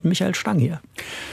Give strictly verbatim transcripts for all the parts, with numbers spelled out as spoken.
Michael Stang hier.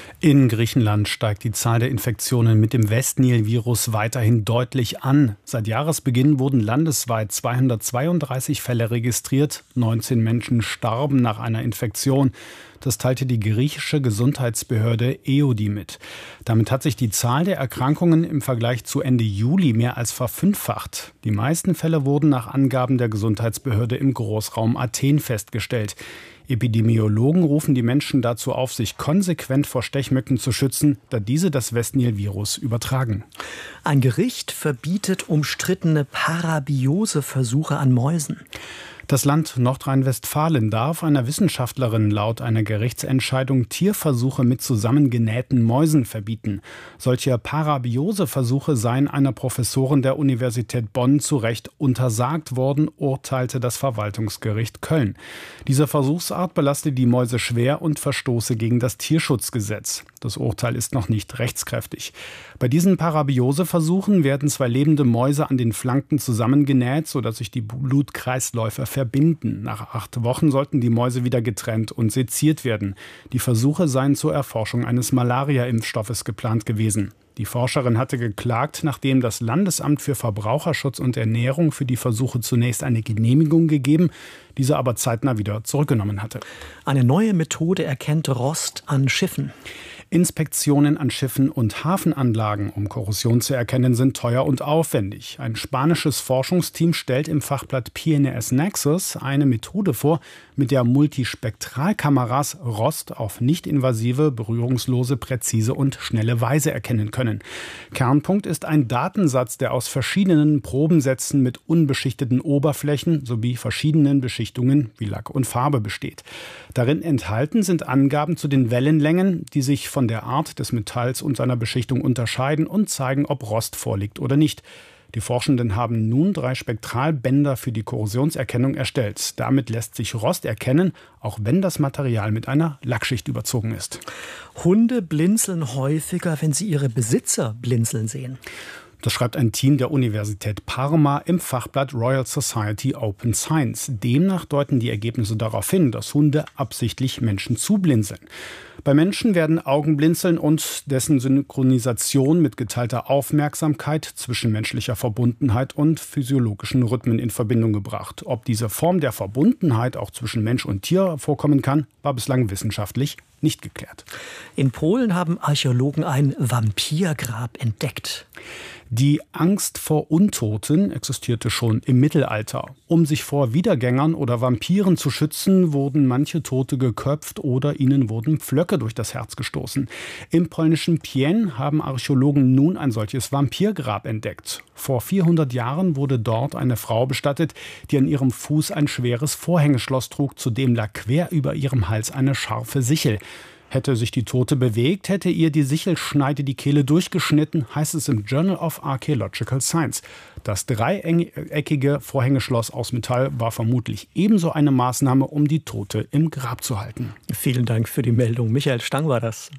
In Griechenland steigt die Zahl der Infektionen mit dem Westnil-Virus weiterhin deutlich an. Seit Jahresbeginn wurden landesweit zweihundertzweiunddreißig Fälle registriert. neunzehn Menschen starben nach einer Infektion. Das teilte die griechische Gesundheitsbehörde E O D I mit. Damit hat sich die Zahl der Erkrankungen im Vergleich zu Ende Juli mehr als verfünffacht. Die meisten Fälle wurden nach Angaben der Gesundheitsbehörde im Großraum Athen festgestellt. Epidemiologen rufen die Menschen dazu auf, sich konsequent vor Stechmücken zu schützen, da diese das Westnil-Virus übertragen. Ein Gericht verbietet umstrittene Parabiose-Versuche an Mäusen. Das Land Nordrhein-Westfalen darf einer Wissenschaftlerin laut einer Gerichtsentscheidung Tierversuche mit zusammengenähten Mäusen verbieten. Solche Parabiose-Versuche seien einer Professorin der Universität Bonn zu Recht untersagt worden, urteilte das Verwaltungsgericht Köln. Diese Versuchsart belaste die Mäuse schwer und verstoße gegen das Tierschutzgesetz. Das Urteil ist noch nicht rechtskräftig. Bei diesen Parabiose-Versuchen werden zwei lebende Mäuse an den Flanken zusammengenäht, sodass sich die Blutkreisläufe verbinden. Nach acht Wochen sollten die Mäuse wieder getrennt und seziert werden. Die Versuche seien zur Erforschung eines Malaria-Impfstoffes geplant gewesen. Die Forscherin hatte geklagt, nachdem das Landesamt für Verbraucherschutz und Ernährung für die Versuche zunächst eine Genehmigung gegeben, diese aber zeitnah wieder zurückgenommen hatte. Eine neue Methode erkennt Rost an Schiffen. Inspektionen an Schiffen und Hafenanlagen, um Korrosion zu erkennen, sind teuer und aufwendig. Ein spanisches Forschungsteam stellt im Fachblatt P N A S Nexus eine Methode vor, mit der Multispektralkameras Rost auf nicht-invasive, berührungslose, präzise und schnelle Weise erkennen können. Kernpunkt ist ein Datensatz, der aus verschiedenen Probensätzen mit unbeschichteten Oberflächen sowie verschiedenen Beschichtungen wie Lack und Farbe besteht. Darin enthalten sind Angaben zu den Wellenlängen, die sich von der Art des Metalls und seiner Beschichtung unterscheiden und zeigen, ob Rost vorliegt oder nicht. Die Forschenden haben nun drei Spektralbänder für die Korrosionserkennung erstellt. Damit lässt sich Rost erkennen, auch wenn das Material mit einer Lackschicht überzogen ist. Hunde blinzeln häufiger, wenn sie ihre Besitzer blinzeln sehen. Das schreibt ein Team der Universität Parma im Fachblatt Royal Society Open Science. Demnach deuten die Ergebnisse darauf hin, dass Hunde absichtlich Menschen zublinzeln. Bei Menschen werden Augenblinzeln und dessen Synchronisation mit geteilter Aufmerksamkeit, zwischenmenschlicher Verbundenheit und physiologischen Rhythmen in Verbindung gebracht. Ob diese Form der Verbundenheit auch zwischen Mensch und Tier vorkommen kann, war bislang wissenschaftlich nicht geklärt. In Polen haben Archäologen ein Vampirgrab entdeckt. Die Angst vor Untoten existierte schon im Mittelalter. Um sich vor Wiedergängern oder Vampiren zu schützen, wurden manche Tote geköpft oder ihnen wurden Pflöcke durch das Herz gestoßen. Im polnischen Pień haben Archäologen nun ein solches Vampirgrab entdeckt. Vor vierhundert Jahren wurde dort eine Frau bestattet, die an ihrem Fuß ein schweres Vorhängeschloss trug, zudem lag quer über ihrem Hals eine scharfe Sichel. Hätte sich die Tote bewegt, hätte ihr die Sichelschneide die Kehle durchgeschnitten, heißt es im Journal of Archaeological Science. Das dreieckige Vorhängeschloss aus Metall war vermutlich ebenso eine Maßnahme, um die Tote im Grab zu halten. Vielen Dank für die Meldung. Michael Stang war das.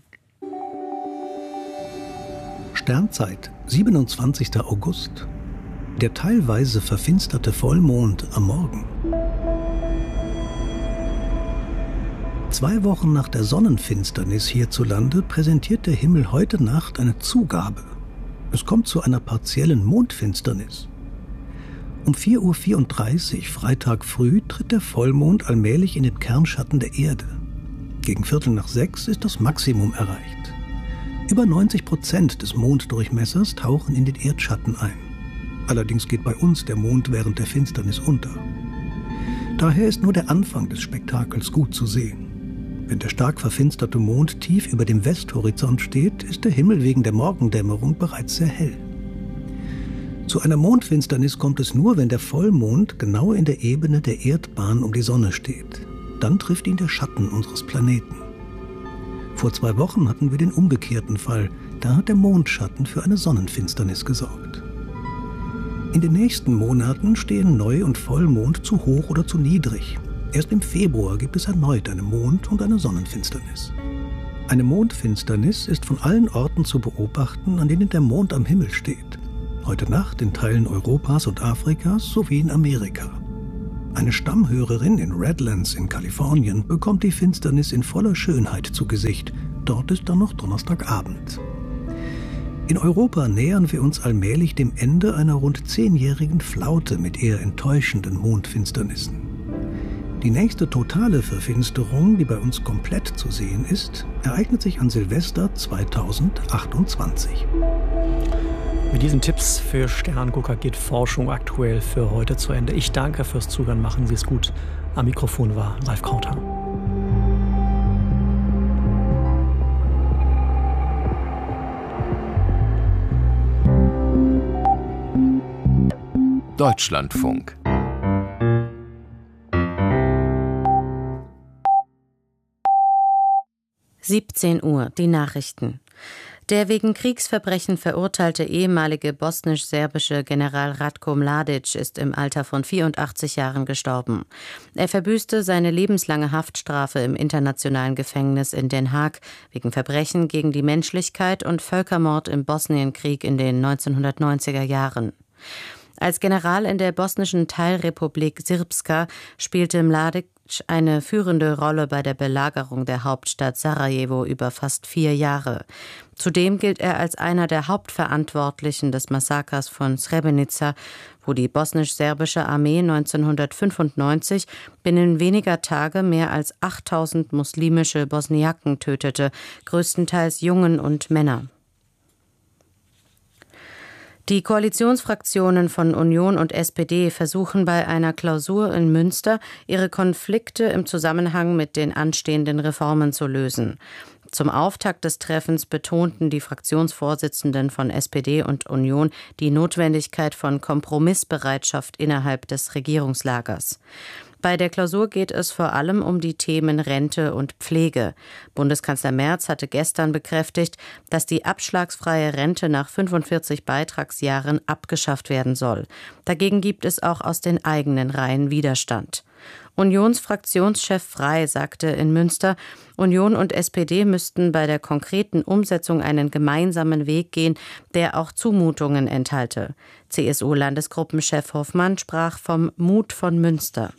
Sternzeit, siebenundzwanzigster August. Der teilweise verfinsterte Vollmond am Morgen. Zwei Wochen nach der Sonnenfinsternis hierzulande präsentiert der Himmel heute Nacht eine Zugabe. Es kommt zu einer partiellen Mondfinsternis. Um vier Uhr vierunddreißig Freitag früh tritt der Vollmond allmählich in den Kernschatten der Erde. Gegen Viertel nach sechs ist das Maximum erreicht. Über neunzig Prozent des Monddurchmessers tauchen in den Erdschatten ein. Allerdings geht bei uns der Mond während der Finsternis unter. Daher ist nur der Anfang des Spektakels gut zu sehen. Wenn der stark verfinsterte Mond tief über dem Westhorizont steht, ist der Himmel wegen der Morgendämmerung bereits sehr hell. Zu einer Mondfinsternis kommt es nur, wenn der Vollmond genau in der Ebene der Erdbahn um die Sonne steht. Dann trifft ihn der Schatten unseres Planeten. Vor zwei Wochen hatten wir den umgekehrten Fall. Da hat der Mondschatten für eine Sonnenfinsternis gesorgt. In den nächsten Monaten stehen Neu- und Vollmond zu hoch oder zu niedrig. Erst im Februar gibt es erneut eine Mond- und eine Sonnenfinsternis. Eine Mondfinsternis ist von allen Orten zu beobachten, an denen der Mond am Himmel steht. Heute Nacht in Teilen Europas und Afrikas sowie in Amerika. Eine Stammhörerin in Redlands in Kalifornien bekommt die Finsternis in voller Schönheit zu Gesicht. Dort ist dann noch Donnerstagabend. In Europa nähern wir uns allmählich dem Ende einer rund zehnjährigen Flaute mit eher enttäuschenden Mondfinsternissen. Die nächste totale Verfinsterung, die bei uns komplett zu sehen ist, ereignet sich an Silvester zweitausendachtundzwanzig. Mit diesen Tipps für Sterngucker geht Forschung aktuell für heute zu Ende. Ich danke fürs Zuhören, machen Sie es gut. Am Mikrofon war Ralf Krauter. Deutschlandfunk. siebzehn Uhr, die Nachrichten. Der wegen Kriegsverbrechen verurteilte ehemalige bosnisch-serbische General Ratko Mladic ist im Alter von vierundachtzig Jahren gestorben. Er verbüßte seine lebenslange Haftstrafe im internationalen Gefängnis in Den Haag wegen Verbrechen gegen die Menschlichkeit und Völkermord im Bosnienkrieg in den neunzehnhundertneunziger Jahren. Als General in der bosnischen Teilrepublik Srpska spielte Mladic eine führende Rolle bei der Belagerung der Hauptstadt Sarajevo über fast vier Jahre. Zudem gilt er als einer der Hauptverantwortlichen des Massakers von Srebrenica, wo die bosnisch-serbische Armee neunzehnhundertfünfundneunzig binnen weniger Tage mehr als achttausend muslimische Bosniaken tötete, größtenteils Jungen und Männer. Die Koalitionsfraktionen von Union und S P D versuchen bei einer Klausur in Münster, ihre Konflikte im Zusammenhang mit den anstehenden Reformen zu lösen. Zum Auftakt des Treffens betonten die Fraktionsvorsitzenden von S P D und Union die Notwendigkeit von Kompromissbereitschaft innerhalb des Regierungslagers. Bei der Klausur geht es vor allem um die Themen Rente und Pflege. Bundeskanzler Merz hatte gestern bekräftigt, dass die abschlagsfreie Rente nach fünfundvierzig Beitragsjahren abgeschafft werden soll. Dagegen gibt es auch aus den eigenen Reihen Widerstand. Unionsfraktionschef Frey sagte in Münster, Union und S P D müssten bei der konkreten Umsetzung einen gemeinsamen Weg gehen, der auch Zumutungen enthalte. C S U-Landesgruppenchef Hoffmann sprach vom Mut von Münster.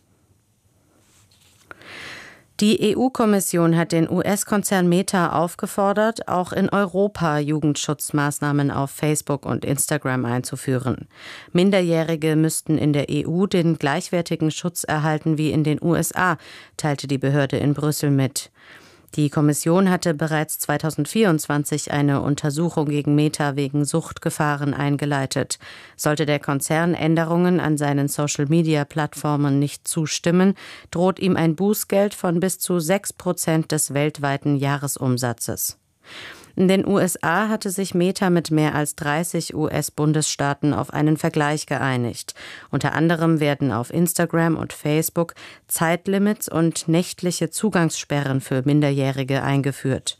Die E U-Kommission hat den U S-Konzern Meta aufgefordert, auch in Europa Jugendschutzmaßnahmen auf Facebook und Instagram einzuführen. Minderjährige müssten in der E U den gleichwertigen Schutz erhalten wie in den U S A, teilte die Behörde in Brüssel mit. Die Kommission hatte bereits zweitausendvierundzwanzig eine Untersuchung gegen Meta wegen Suchtgefahren eingeleitet. Sollte der Konzern Änderungen an seinen Social-Media-Plattformen nicht zustimmen, droht ihm ein Bußgeld von bis zu sechs Prozent des weltweiten Jahresumsatzes. In den U S A hatte sich Meta mit mehr als dreißig U S-Bundesstaaten auf einen Vergleich geeinigt. Unter anderem werden auf Instagram und Facebook Zeitlimits und nächtliche Zugangssperren für Minderjährige eingeführt.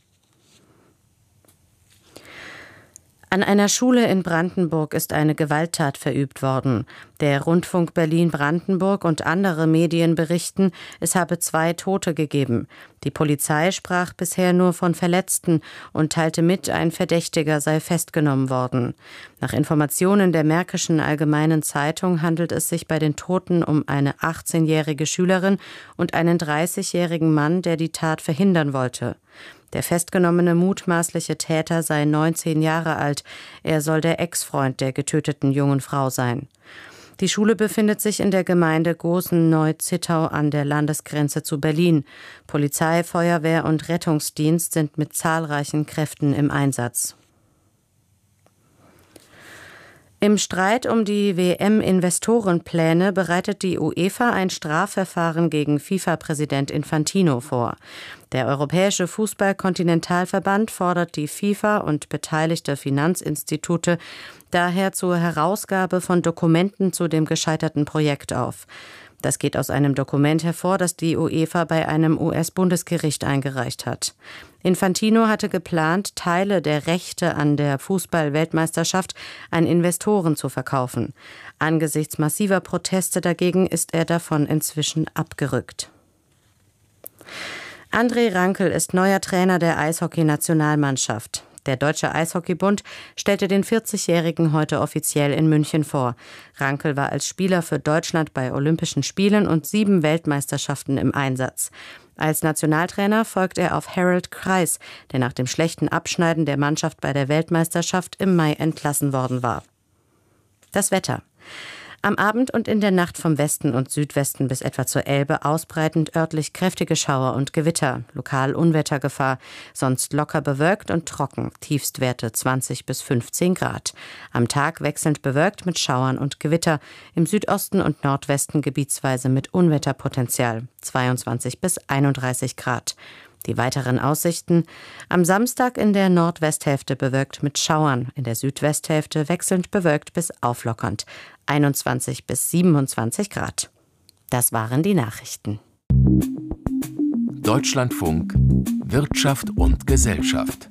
An einer Schule in Brandenburg ist eine Gewalttat verübt worden. Der Rundfunk Berlin-Brandenburg und andere Medien berichten, es habe zwei Tote gegeben. Die Polizei sprach bisher nur von Verletzten und teilte mit, ein Verdächtiger sei festgenommen worden. Nach Informationen der Märkischen Allgemeinen Zeitung handelt es sich bei den Toten um eine achtzehnjährige Schülerin und einen dreißigjährigen Mann, der die Tat verhindern wollte. Der festgenommene mutmaßliche Täter sei neunzehn Jahre alt. Er soll der Ex-Freund der getöteten jungen Frau sein. Die Schule befindet sich in der Gemeinde Gosen-Neu-Zittau an der Landesgrenze zu Berlin. Polizei, Feuerwehr und Rettungsdienst sind mit zahlreichen Kräften im Einsatz. Im Streit um die W M-Investorenpläne bereitet die UEFA ein Strafverfahren gegen FIFA-Präsident Infantino vor. Der Europäische Fußball-Kontinentalverband fordert die FIFA und beteiligte Finanzinstitute daher zur Herausgabe von Dokumenten zu dem gescheiterten Projekt auf. Das geht aus einem Dokument hervor, das die UEFA bei einem U S-Bundesgericht eingereicht hat. Infantino hatte geplant, Teile der Rechte an der Fußball-Weltmeisterschaft an Investoren zu verkaufen. Angesichts massiver Proteste dagegen ist er davon inzwischen abgerückt. André Rankel ist neuer Trainer der Eishockey-Nationalmannschaft. Der Deutsche Eishockeybund stellte den vierzigjährigen heute offiziell in München vor. Rankel war als Spieler für Deutschland bei Olympischen Spielen und sieben Weltmeisterschaften im Einsatz. Als Nationaltrainer folgt er auf Harold Kreis, der nach dem schlechten Abschneiden der Mannschaft bei der Weltmeisterschaft im Mai entlassen worden war. Das Wetter. Am Abend und in der Nacht vom Westen und Südwesten bis etwa zur Elbe ausbreitend örtlich kräftige Schauer und Gewitter, lokal Unwettergefahr, sonst locker bewölkt und trocken, Tiefstwerte zwanzig bis fünfzehn Grad. Am Tag wechselnd bewölkt mit Schauern und Gewitter, im Südosten und Nordwesten gebietsweise mit Unwetterpotenzial, zweiundzwanzig bis einunddreißig Grad. Die weiteren Aussichten: am Samstag in der Nordwesthälfte bewölkt mit Schauern, in der Südwesthälfte wechselnd bewölkt bis auflockernd, einundzwanzig bis siebenundzwanzig Grad. Das waren die Nachrichten. Deutschlandfunk Wirtschaft und Gesellschaft.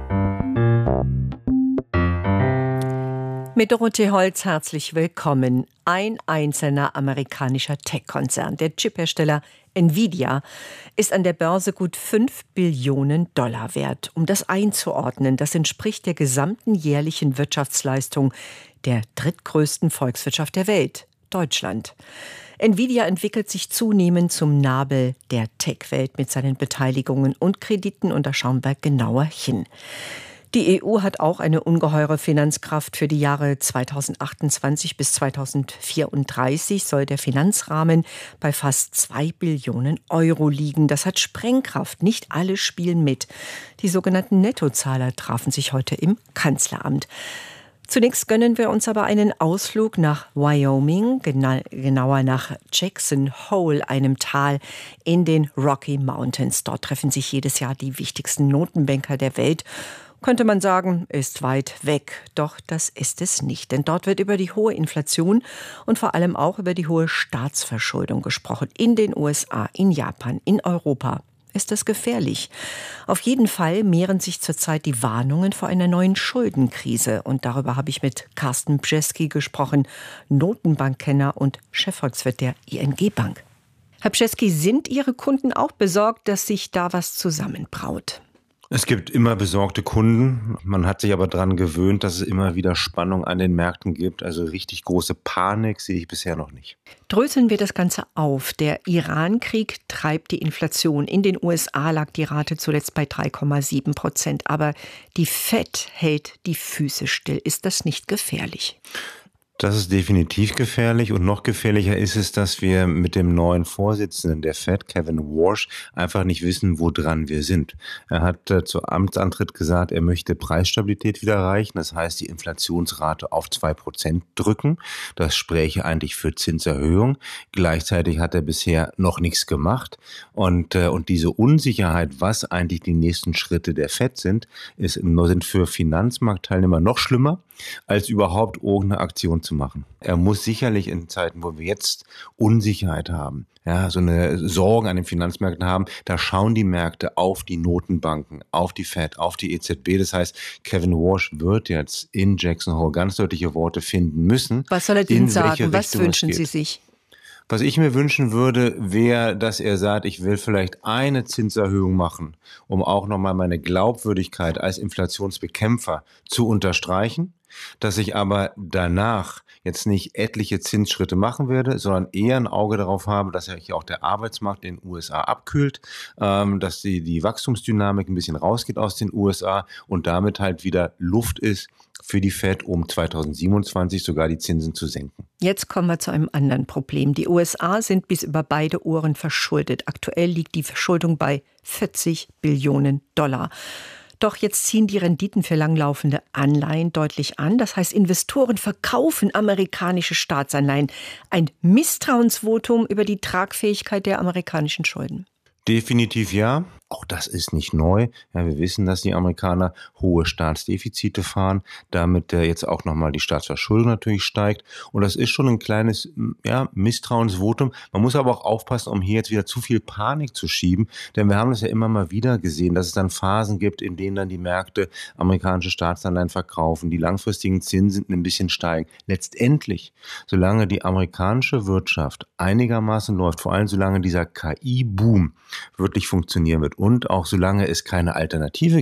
Mit Dorothee Holz herzlich willkommen. Ein einzelner amerikanischer Tech-Konzern, der Chiphersteller Nvidia, ist an der Börse gut fünf Billionen Dollar wert. Um das einzuordnen, das entspricht der gesamten jährlichen Wirtschaftsleistung der drittgrößten Volkswirtschaft der Welt, Deutschland. Nvidia entwickelt sich zunehmend zum Nabel der Tech-Welt mit seinen Beteiligungen und Krediten, und da schauen wir genauer hin. Die E U hat auch eine ungeheure Finanzkraft. Für die Jahre zweitausendachtundzwanzig bis zweitausendvierunddreißig soll der Finanzrahmen bei fast zwei Billionen Euro liegen. Das hat Sprengkraft. Nicht alle spielen mit. Die sogenannten Nettozahler trafen sich heute im Kanzleramt. Zunächst gönnen wir uns aber einen Ausflug nach Wyoming, gena- genauer nach Jackson Hole, einem Tal in den Rocky Mountains. Dort treffen sich jedes Jahr die wichtigsten Notenbanker der Welt. Könnte man sagen, ist weit weg. Doch das ist es nicht. Denn dort wird über die hohe Inflation und vor allem auch über die hohe Staatsverschuldung gesprochen. In den U S A, in Japan, in Europa. Ist das gefährlich? Auf jeden Fall mehren sich zurzeit die Warnungen vor einer neuen Schuldenkrise. Und darüber habe ich mit Carsten Bjeski gesprochen, Notenbankkenner und Chefvolkswirt der I N G Bank. Herr Bjeski, sind Ihre Kunden auch besorgt, dass sich da was zusammenbraut? Es gibt immer besorgte Kunden. Man hat sich aber daran gewöhnt, dass es immer wieder Spannung an den Märkten gibt. Also richtig große Panik sehe ich bisher noch nicht. Dröseln wir das Ganze auf. Der Iran-Krieg treibt die Inflation. In den U S A lag die Rate zuletzt bei drei Komma sieben Prozent. Aber die Fed hält die Füße still. Ist das nicht gefährlich? Das ist definitiv gefährlich, und noch gefährlicher ist es, dass wir mit dem neuen Vorsitzenden der Fed, Kevin Warsh, einfach nicht wissen, woran wir sind. Er hat äh, zu Amtsantritt gesagt, er möchte Preisstabilität wieder erreichen, das heißt die Inflationsrate auf zwei Prozent drücken. Das spräche eigentlich für Zinserhöhung. Gleichzeitig hat er bisher noch nichts gemacht, und, äh, und diese Unsicherheit, was eigentlich die nächsten Schritte der Fed sind, ist, sind für Finanzmarktteilnehmer noch schlimmer, als überhaupt irgendeine Aktion zu machen. Er muss sicherlich in Zeiten, wo wir jetzt Unsicherheit haben, ja, so eine Sorgen an den Finanzmärkten haben, da schauen die Märkte auf die Notenbanken, auf die Fed, auf die E Z B. Das heißt, Kevin Warsh wird jetzt in Jackson Hole ganz deutliche Worte finden müssen. Was soll er denn sagen? Was wünschen Sie sich? Was ich mir wünschen würde, wäre, dass er sagt, ich will vielleicht eine Zinserhöhung machen, um auch nochmal meine Glaubwürdigkeit als Inflationsbekämpfer zu unterstreichen, dass ich aber danach jetzt nicht etliche Zinsschritte machen werde, sondern eher ein Auge darauf habe, dass sich auch der Arbeitsmarkt in den U S A abkühlt, ähm, dass die, die Wachstumsdynamik ein bisschen rausgeht aus den U S A und damit halt wieder Luft ist für die Fed, um zweitausendsiebenundzwanzig sogar die Zinsen zu senken. Jetzt kommen wir zu einem anderen Problem. Die U S A sind bis über beide Ohren verschuldet. Aktuell liegt die Verschuldung bei vierzig Billionen Dollar. Doch jetzt ziehen die Renditen für langlaufende Anleihen deutlich an. Das heißt, Investoren verkaufen amerikanische Staatsanleihen. Ein Misstrauensvotum über die Tragfähigkeit der amerikanischen Schulden. Definitiv ja. Auch das ist nicht neu. Ja, wir wissen, dass die Amerikaner hohe Staatsdefizite fahren, damit äh, jetzt auch nochmal die Staatsverschuldung natürlich steigt. Und das ist schon ein kleines ja, Misstrauensvotum. Man muss aber auch aufpassen, um hier jetzt wieder zu viel Panik zu schieben. Denn wir haben das ja immer mal wieder gesehen, dass es dann Phasen gibt, in denen dann die Märkte amerikanische Staatsanleihen verkaufen, die langfristigen Zinsen ein bisschen steigen. Letztendlich, solange die amerikanische Wirtschaft einigermaßen läuft, vor allem solange dieser K I-Boom wirklich funktionieren wird, und auch solange es keine Alternative gibt,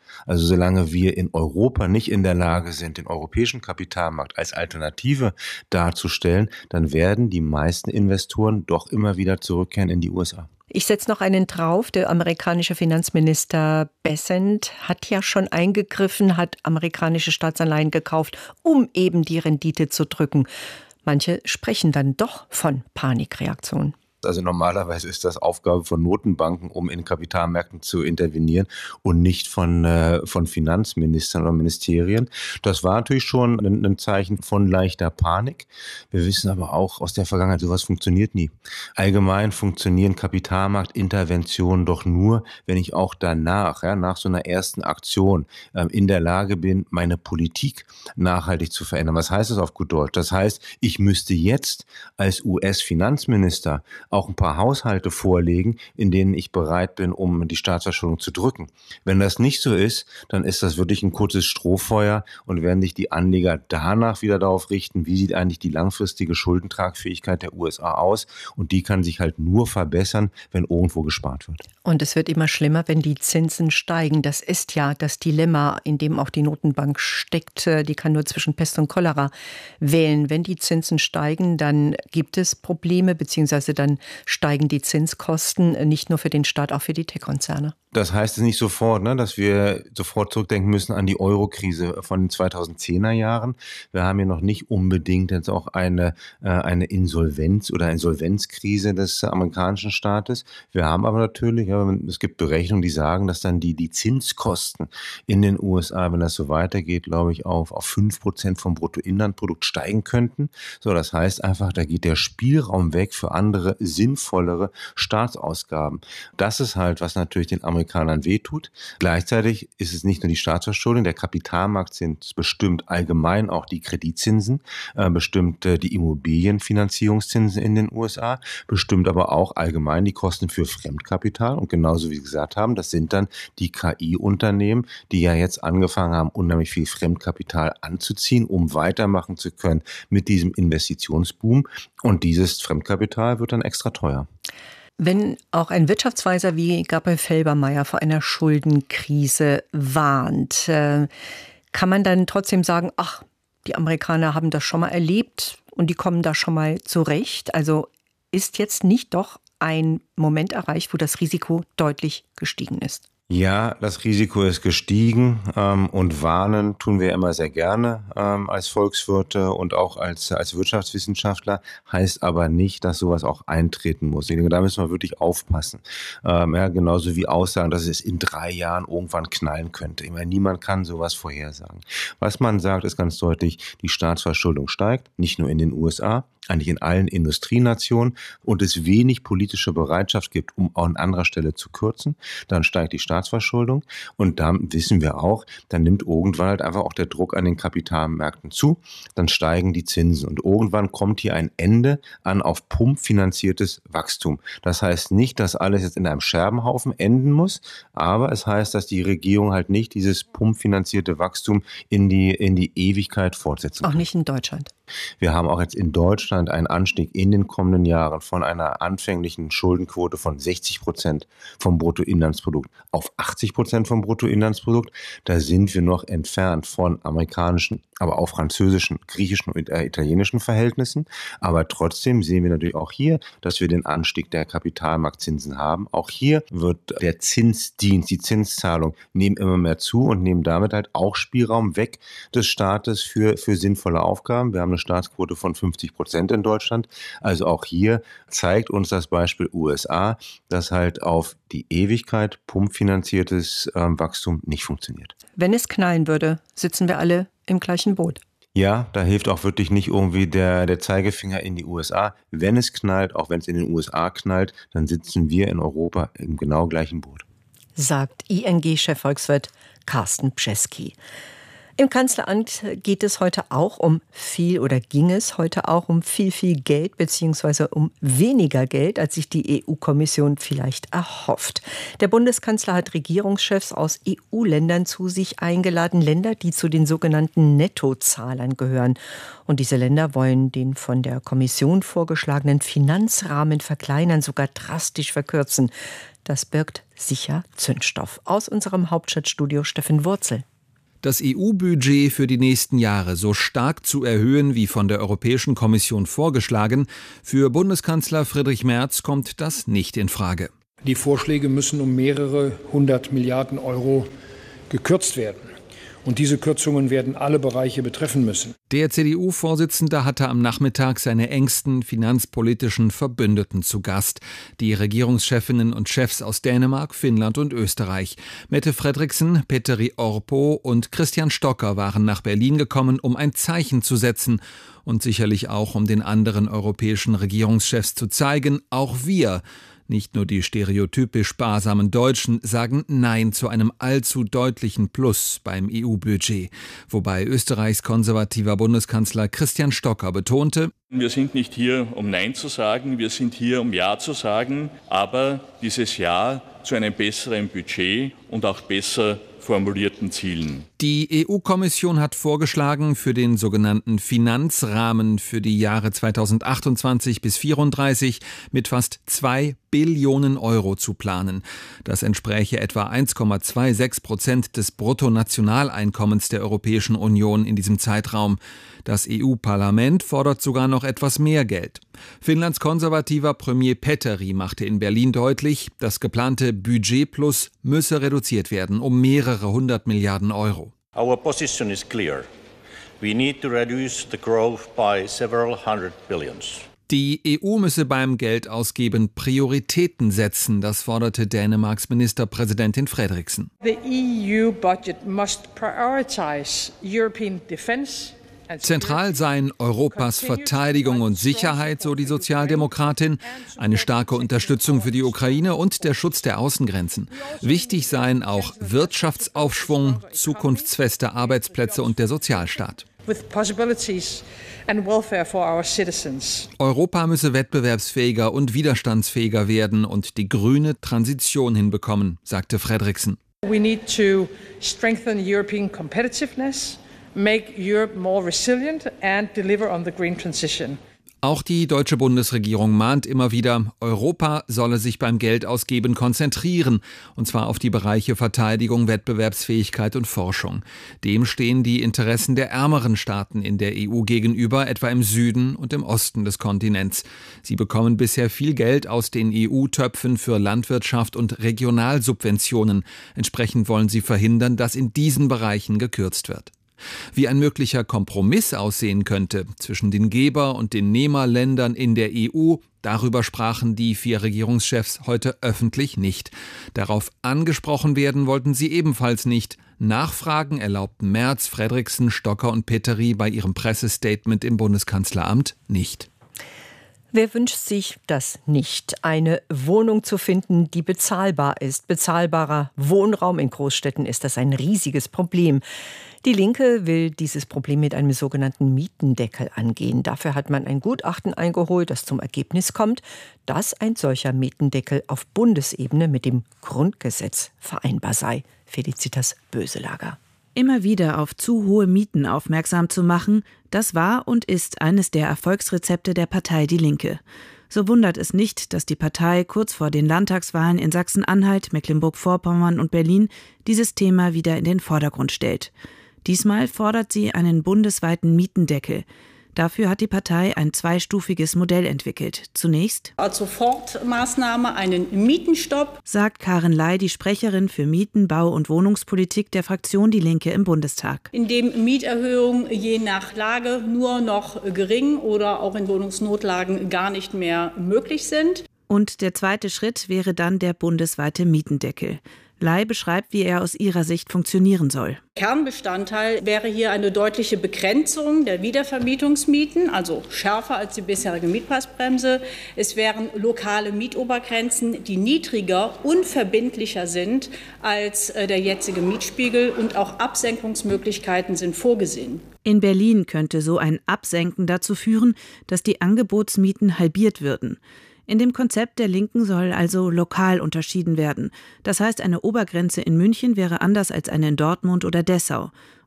Also solange wir in Europa nicht in der Lage sind, den europäischen Kapitalmarkt als Alternative darzustellen, dann werden die meisten Investoren doch immer wieder zurückkehren in die U S A. Ich setze noch einen drauf. Der amerikanische Finanzminister Bessent hat ja schon eingegriffen, hat amerikanische Staatsanleihen gekauft, um eben die Rendite zu drücken. Manche sprechen dann doch von Panikreaktion. Also normalerweise ist das Aufgabe von Notenbanken, um in Kapitalmärkten zu intervenieren und nicht von, äh, von Finanzministern oder Ministerien. Das war natürlich schon ein, ein Zeichen von leichter Panik. Wir wissen aber auch aus der Vergangenheit, sowas funktioniert nie. Allgemein funktionieren Kapitalmarktinterventionen doch nur, wenn ich auch danach, ja, nach so einer ersten Aktion äh, in der Lage bin, meine Politik nachhaltig zu verändern. Was heißt das auf gut Deutsch? Das heißt, ich müsste jetzt als U S-Finanzminister auch ein paar Haushalte vorlegen, in denen ich bereit bin, um die Staatsverschuldung zu drücken. Wenn das nicht so ist, dann ist das wirklich ein kurzes Strohfeuer und werden sich die Anleger danach wieder darauf richten, wie sieht eigentlich die langfristige Schuldentragfähigkeit der U S A aus, und die kann sich halt nur verbessern, wenn irgendwo gespart wird. Und es wird immer schlimmer, wenn die Zinsen steigen. Das ist ja das Dilemma, in dem auch die Notenbank steckt. Die kann nur zwischen Pest und Cholera wählen. Wenn die Zinsen steigen, dann gibt es Probleme, beziehungsweise dann steigen die Zinskosten nicht nur für den Staat, auch für die Tech-Konzerne. Das heißt es nicht sofort, ne, dass wir sofort zurückdenken müssen an die Euro-Krise von den zweitausendzehner Jahren. Wir haben ja noch nicht unbedingt jetzt auch eine, äh, eine Insolvenz oder Insolvenzkrise des amerikanischen Staates. Wir haben aber natürlich, ja, es gibt Berechnungen, die sagen, dass dann die, die Zinskosten in den U S A, wenn das so weitergeht, glaube ich, auf, auf fünf Prozent vom Bruttoinlandprodukt steigen könnten. So, das heißt einfach, da geht der Spielraum weg für andere, sinnvollere Staatsausgaben. Das ist halt, was natürlich den Amerikanern Amerikanern wehtut. Gleichzeitig ist es nicht nur die Staatsverschuldung, der Kapitalmarktzins bestimmt allgemein auch die Kreditzinsen, äh, bestimmt äh, die Immobilienfinanzierungszinsen in den U S A, bestimmt aber auch allgemein die Kosten für Fremdkapital. Und genauso wie Sie gesagt haben, das sind dann die K I-Unternehmen, die ja jetzt angefangen haben, unheimlich viel Fremdkapital anzuziehen, um weitermachen zu können mit diesem Investitionsboom. Und dieses Fremdkapital wird dann extra teuer. Wenn auch ein Wirtschaftsweiser wie Gabriel Felbermayr vor einer Schuldenkrise warnt, kann man dann trotzdem sagen, ach, die Amerikaner haben das schon mal erlebt und die kommen da schon mal zurecht? Also ist jetzt nicht doch ein Moment erreicht, wo das Risiko deutlich gestiegen ist? Ja, das Risiko ist gestiegen ähm, und warnen tun wir immer sehr gerne ähm, als Volkswirte und auch als als Wirtschaftswissenschaftler, heißt aber nicht, dass sowas auch eintreten muss. Ich denke, da müssen wir wirklich aufpassen. Ähm, ja, genauso wie Aussagen, dass es in drei Jahren irgendwann knallen könnte. Ich meine, niemand kann sowas vorhersagen. Was man sagt, ist ganz deutlich, die Staatsverschuldung steigt, nicht nur in den U S A, eigentlich in allen Industrienationen, und es wenig politische Bereitschaft gibt, um an anderer Stelle zu kürzen, dann steigt die Staatsverschuldung, und dann wissen wir auch, dann nimmt irgendwann halt einfach auch der Druck an den Kapitalmärkten zu, dann steigen die Zinsen und irgendwann kommt hier ein Ende an auf Pump finanziertes Wachstum. Das heißt nicht, dass alles jetzt in einem Scherbenhaufen enden muss, aber es heißt, dass die Regierung halt nicht dieses Pump finanzierte Wachstum in die, in die Ewigkeit fortsetzen kann. Auch nicht in Deutschland. Wir haben auch jetzt in Deutschland einen Anstieg in den kommenden Jahren von einer anfänglichen Schuldenquote von sechzig Prozent vom Bruttoinlandsprodukt auf achtzig Prozent vom Bruttoinlandsprodukt. Da sind wir noch entfernt von amerikanischen, aber auch französischen, griechischen und italienischen Verhältnissen. Aber trotzdem sehen wir natürlich auch hier, dass wir den Anstieg der Kapitalmarktzinsen haben. Auch hier wird der Zinsdienst, die Zinszahlung nehmen immer mehr zu und nehmen damit halt auch Spielraum weg des Staates für, für sinnvolle Aufgaben. Wir haben eine Staatsquote von fünfzig Prozent in Deutschland. Also auch hier zeigt uns das Beispiel U S A, dass halt auf die Ewigkeit pumpfinanziertes äh, Wachstum nicht funktioniert. Wenn es knallen würde, sitzen wir alle im gleichen Boot. Ja, da hilft auch wirklich nicht irgendwie der, der Zeigefinger in die U S A. Wenn es knallt, auch wenn es in den U S A knallt, dann sitzen wir in Europa im genau gleichen Boot. Sagt I N G-Chefvolkswirt Carsten Brzezki. Im Kanzleramt geht es heute auch um viel oder ging es heute auch um viel, viel Geld beziehungsweise um weniger Geld, als sich die E U-Kommission vielleicht erhofft. Der Bundeskanzler hat Regierungschefs aus E U-Ländern zu sich eingeladen, Länder, die zu den sogenannten Nettozahlern gehören. Und diese Länder wollen den von der Kommission vorgeschlagenen Finanzrahmen verkleinern, sogar drastisch verkürzen. das birgt sicher Zündstoff. Aus unserem Hauptstadtstudio Steffen Wurzel. Das E U-Budget für die nächsten Jahre so stark zu erhöhen wie von der Europäischen Kommission vorgeschlagen, für Bundeskanzler Friedrich Merz kommt das nicht in Frage. Die Vorschläge müssen um mehrere hundert Milliarden Euro gekürzt werden. Und diese Kürzungen werden alle Bereiche betreffen müssen. Der C D U-Vorsitzende hatte am Nachmittag seine engsten finanzpolitischen Verbündeten zu Gast. Die Regierungschefinnen und Chefs aus Dänemark, Finnland und Österreich. Mette Frederiksen, Petteri Orpo und Christian Stocker waren nach Berlin gekommen, um ein Zeichen zu setzen. Und sicherlich auch, um den anderen europäischen Regierungschefs zu zeigen, auch wir, nicht nur die stereotypisch sparsamen Deutschen, sagen Nein zu einem allzu deutlichen Plus beim E U-Budget. Wobei Österreichs konservativer Bundeskanzler Christian Stocker betonte: Wir sind nicht hier, um Nein zu sagen, wir sind hier, um Ja zu sagen, aber dieses Ja zu einem besseren Budget und auch besser formulierten Zielen. Die E U-Kommission hat vorgeschlagen, für den sogenannten Finanzrahmen für die Jahre zweitausendachtundzwanzig bis vierunddreißig mit fast zwei Billionen Euro zu planen. Das entspräche etwa eins Komma sechsundzwanzig Prozent des Bruttonationaleinkommens der Europäischen Union in diesem Zeitraum. Das E U-Parlament fordert sogar noch etwas mehr Geld. Finnlands konservativer Premier Petteri machte in Berlin deutlich, das geplante Budgetplus müsse reduziert werden um mehrere hundert Milliarden Euro. Our position is clear. We need to reduce the growth by several hundred billions. Die E U müsse beim Geldausgeben Prioritäten setzen, das forderte Dänemarks Ministerpräsidentin Frederiksen. The E U budget must prioritize European defense. Zentral seien Europas Verteidigung und Sicherheit, so die Sozialdemokratin, eine starke Unterstützung für die Ukraine und der Schutz der Außengrenzen. Wichtig seien auch Wirtschaftsaufschwung, zukunftsfeste Arbeitsplätze und der Sozialstaat. Europa müsse wettbewerbsfähiger und widerstandsfähiger werden und die grüne Transition hinbekommen, sagte Frederiksen. We need to strengthen European competitiveness. Make Europe more resilient and deliver on the green transition. Auch die deutsche Bundesregierung mahnt immer wieder, Europa solle sich beim Geldausgeben konzentrieren, und zwar auf die Bereiche Verteidigung, Wettbewerbsfähigkeit und Forschung. Dem stehen die Interessen der ärmeren Staaten in der E U gegenüber, etwa im Süden und im Osten des Kontinents. Sie bekommen bisher viel Geld aus den E U-Töpfen für Landwirtschaft und Regionalsubventionen. Entsprechend wollen sie verhindern, dass in diesen Bereichen gekürzt wird. Wie ein möglicher Kompromiss aussehen könnte zwischen den Geber- und den Nehmerländern in der E U, darüber sprachen die vier Regierungschefs heute öffentlich nicht. Darauf angesprochen werden wollten sie ebenfalls nicht. Nachfragen erlaubten Merz, Frederiksen, Stocker und Petteri bei ihrem Pressestatement im Bundeskanzleramt nicht. Wer wünscht sich das nicht? Eine Wohnung zu finden, die bezahlbar ist. Bezahlbarer Wohnraum in Großstädten ist das ein riesiges Problem. Die Linke will dieses Problem mit einem sogenannten Mietendeckel angehen. Dafür hat man ein Gutachten eingeholt, das zum Ergebnis kommt, dass ein solcher Mietendeckel auf Bundesebene mit dem Grundgesetz vereinbar sei. Felicitas Böselager. Immer wieder auf zu hohe Mieten aufmerksam zu machen, das war und ist eines der Erfolgsrezepte der Partei Die Linke. So wundert es nicht, dass die Partei kurz vor den Landtagswahlen in Sachsen-Anhalt, Mecklenburg-Vorpommern und Berlin dieses Thema wieder in den Vordergrund stellt. Diesmal fordert sie einen bundesweiten Mietendeckel. Dafür hat die Partei ein zweistufiges Modell entwickelt. Zunächst als Sofortmaßnahme einen Mietenstopp, sagt Karin Ley, die Sprecherin für Mieten-, Bau- und Wohnungspolitik der Fraktion Die Linke im Bundestag. In dem Mieterhöhungen je nach Lage nur noch gering oder auch in Wohnungsnotlagen gar nicht mehr möglich sind. Und der zweite Schritt wäre dann der bundesweite Mietendeckel. Ley beschreibt, wie er aus ihrer Sicht funktionieren soll. Kernbestandteil wäre hier eine deutliche Begrenzung der Wiedervermietungsmieten, also schärfer als die bisherige Mietpreisbremse. Es wären lokale Mietobergrenzen, die niedriger, unverbindlicher sind als der jetzige Mietspiegel, und auch Absenkungsmöglichkeiten sind vorgesehen. In Berlin könnte so ein Absenken dazu führen, dass die Angebotsmieten halbiert würden. In dem Konzept der Linken soll also lokal unterschieden werden. Das heißt, eine Obergrenze in München wäre anders als eine in Dortmund oder Dessau.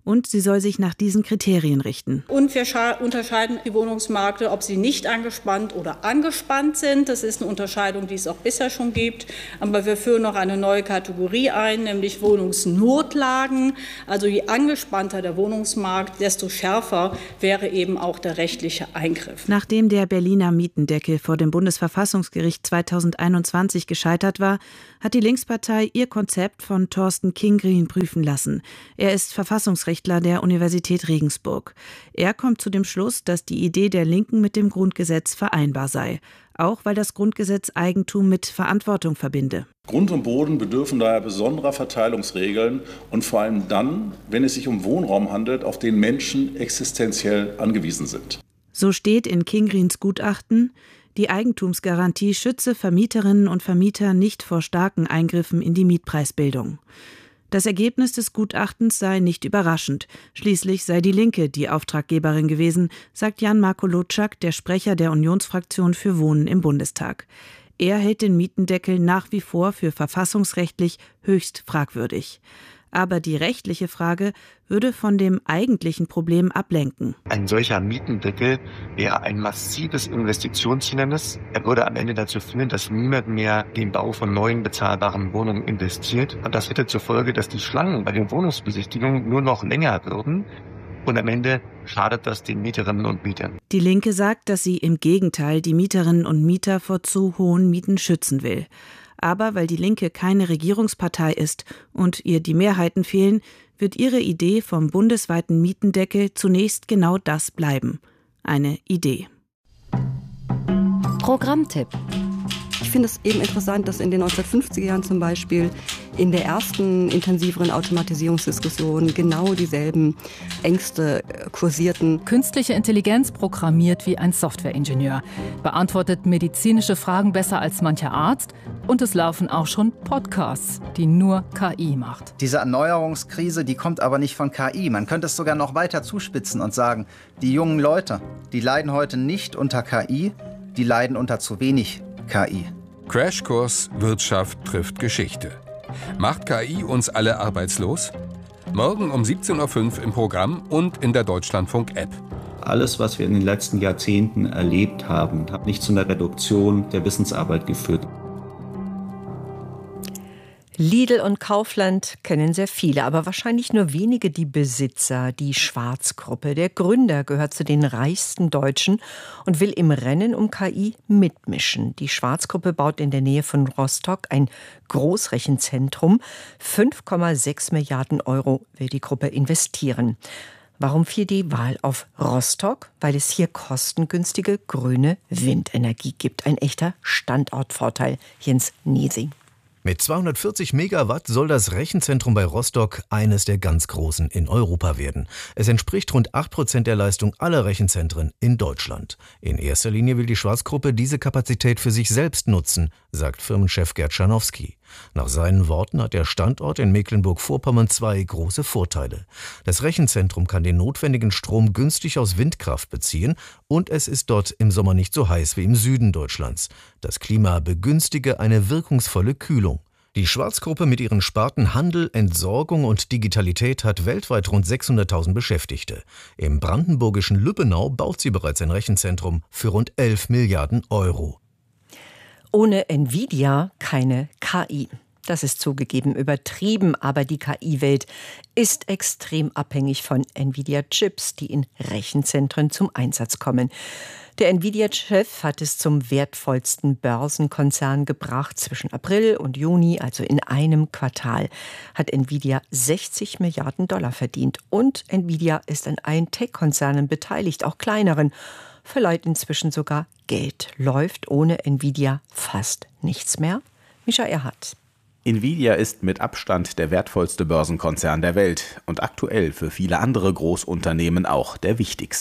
und sie soll sich nach diesen Kriterien richten. Und wir unterscheiden die Wohnungsmärkte, ob sie nicht angespannt oder angespannt sind. Das ist eine Unterscheidung, die es auch bisher schon gibt. Aber wir führen noch eine neue Kategorie ein, nämlich Wohnungsnotlagen. Also je angespannter der Wohnungsmarkt, desto schärfer wäre eben auch der rechtliche Eingriff. Nachdem der Berliner Mietendeckel vor dem Bundesverfassungsgericht zweitausendeinundzwanzig gescheitert war, hat die Linkspartei ihr Konzept von Thorsten Kingrien prüfen lassen. Er ist Verfassungsrechtler der Universität Regensburg. Er kommt zu dem Schluss, dass die Idee der Linken mit dem Grundgesetz vereinbar sei. Auch weil das Grundgesetz Eigentum mit Verantwortung verbinde. Grund und Boden bedürfen daher besonderer Verteilungsregeln und vor allem dann, wenn es sich um Wohnraum handelt, auf den Menschen existenziell angewiesen sind. So steht in Kingriens Gutachten, die Eigentumsgarantie schütze Vermieterinnen und Vermieter nicht vor starken Eingriffen in die Mietpreisbildung. Das Ergebnis des Gutachtens sei nicht überraschend. Schließlich sei die Linke die Auftraggeberin gewesen, sagt Jan-Marco Lotschak, der Sprecher der Unionsfraktion für Wohnen im Bundestag. Er hält den Mietendeckel nach wie vor für verfassungsrechtlich höchst fragwürdig. Aber die rechtliche Frage würde von dem eigentlichen Problem ablenken. Ein solcher Mietendeckel wäre ein massives Investitionshindernis. Er würde am Ende dazu führen, dass niemand mehr den Bau von neuen bezahlbaren Wohnungen investiert. Und das hätte zur Folge, dass die Schlangen bei den Wohnungsbesichtigungen nur noch länger würden. Und am Ende schadet das den Mieterinnen und Mietern. Die Linke sagt, dass sie im Gegenteil die Mieterinnen und Mieter vor zu hohen Mieten schützen will. Aber weil die Linke keine Regierungspartei ist und ihr die Mehrheiten fehlen, wird ihre Idee vom bundesweiten Mietendeckel zunächst genau das bleiben. Eine Idee. Programmtipp. Ich finde es eben interessant, dass in den neunzehnhundertfünfziger Jahren zum Beispiel in der ersten intensiveren Automatisierungsdiskussion genau dieselben Ängste kursierten. Künstliche Intelligenz programmiert wie ein Softwareingenieur, beantwortet medizinische Fragen besser als mancher Arzt und es laufen auch schon Podcasts, die nur K I macht. Diese Erneuerungskrise, die kommt aber nicht von K I. Man könnte es sogar noch weiter zuspitzen und sagen, die jungen Leute, die leiden heute nicht unter K I, die leiden unter zu wenig K I. Crashkurs Wirtschaft trifft Geschichte. Macht K I uns alle arbeitslos? Morgen um siebzehn Uhr fünf im Programm und in der Deutschlandfunk-App. Alles, was wir in den letzten Jahrzehnten erlebt haben, hat nicht zu einer Reduktion der Wissensarbeit geführt. Lidl und Kaufland kennen sehr viele, aber wahrscheinlich nur wenige die Besitzer. Die Schwarz-Gruppe. Der Gründer gehört zu den reichsten Deutschen und will im Rennen um K I mitmischen. Die Schwarz-Gruppe baut in der Nähe von Rostock ein Großrechenzentrum. fünf Komma sechs Milliarden Euro will die Gruppe investieren. Warum fiel die Wahl auf Rostock? Weil es hier kostengünstige grüne Windenergie gibt. Ein echter Standortvorteil. Jens Niesing. Mit zweihundertvierzig Megawatt soll das Rechenzentrum bei Rostock eines der ganz großen in Europa werden. Es entspricht rund acht Prozent der Leistung aller Rechenzentren in Deutschland. In erster Linie will die Schwarz-Gruppe diese Kapazität für sich selbst nutzen, sagt Firmenchef Gerd Scharnowski. Nach seinen Worten hat der Standort in Mecklenburg-Vorpommern zwei große Vorteile. Das Rechenzentrum kann den notwendigen Strom günstig aus Windkraft beziehen und es ist dort im Sommer nicht so heiß wie im Süden Deutschlands. Das Klima begünstige eine wirkungsvolle Kühlung. Die Schwarz-Gruppe mit ihren Sparten Handel, Entsorgung und Digitalität hat weltweit rund sechshunderttausend Beschäftigte. Im brandenburgischen Lübbenau baut sie bereits ein Rechenzentrum für rund elf Milliarden Euro. Ohne Nvidia keine K I. Das ist zugegeben übertrieben, aber die K I-Welt ist extrem abhängig von Nvidia-Chips, die in Rechenzentren zum Einsatz kommen. Der Nvidia-Chef hat es zum wertvollsten Börsenkonzern gebracht. Zwischen April und Juni, also in einem Quartal, hat Nvidia sechzig Milliarden Dollar verdient. Und Nvidia ist an allen Tech-Konzernen beteiligt, auch kleineren. Verleiht inzwischen sogar Geld. Läuft ohne Nvidia fast nichts mehr? Mischa Erhardt. Nvidia ist mit Abstand der wertvollste Börsenkonzern der Welt und aktuell für viele andere Großunternehmen auch der wichtigste.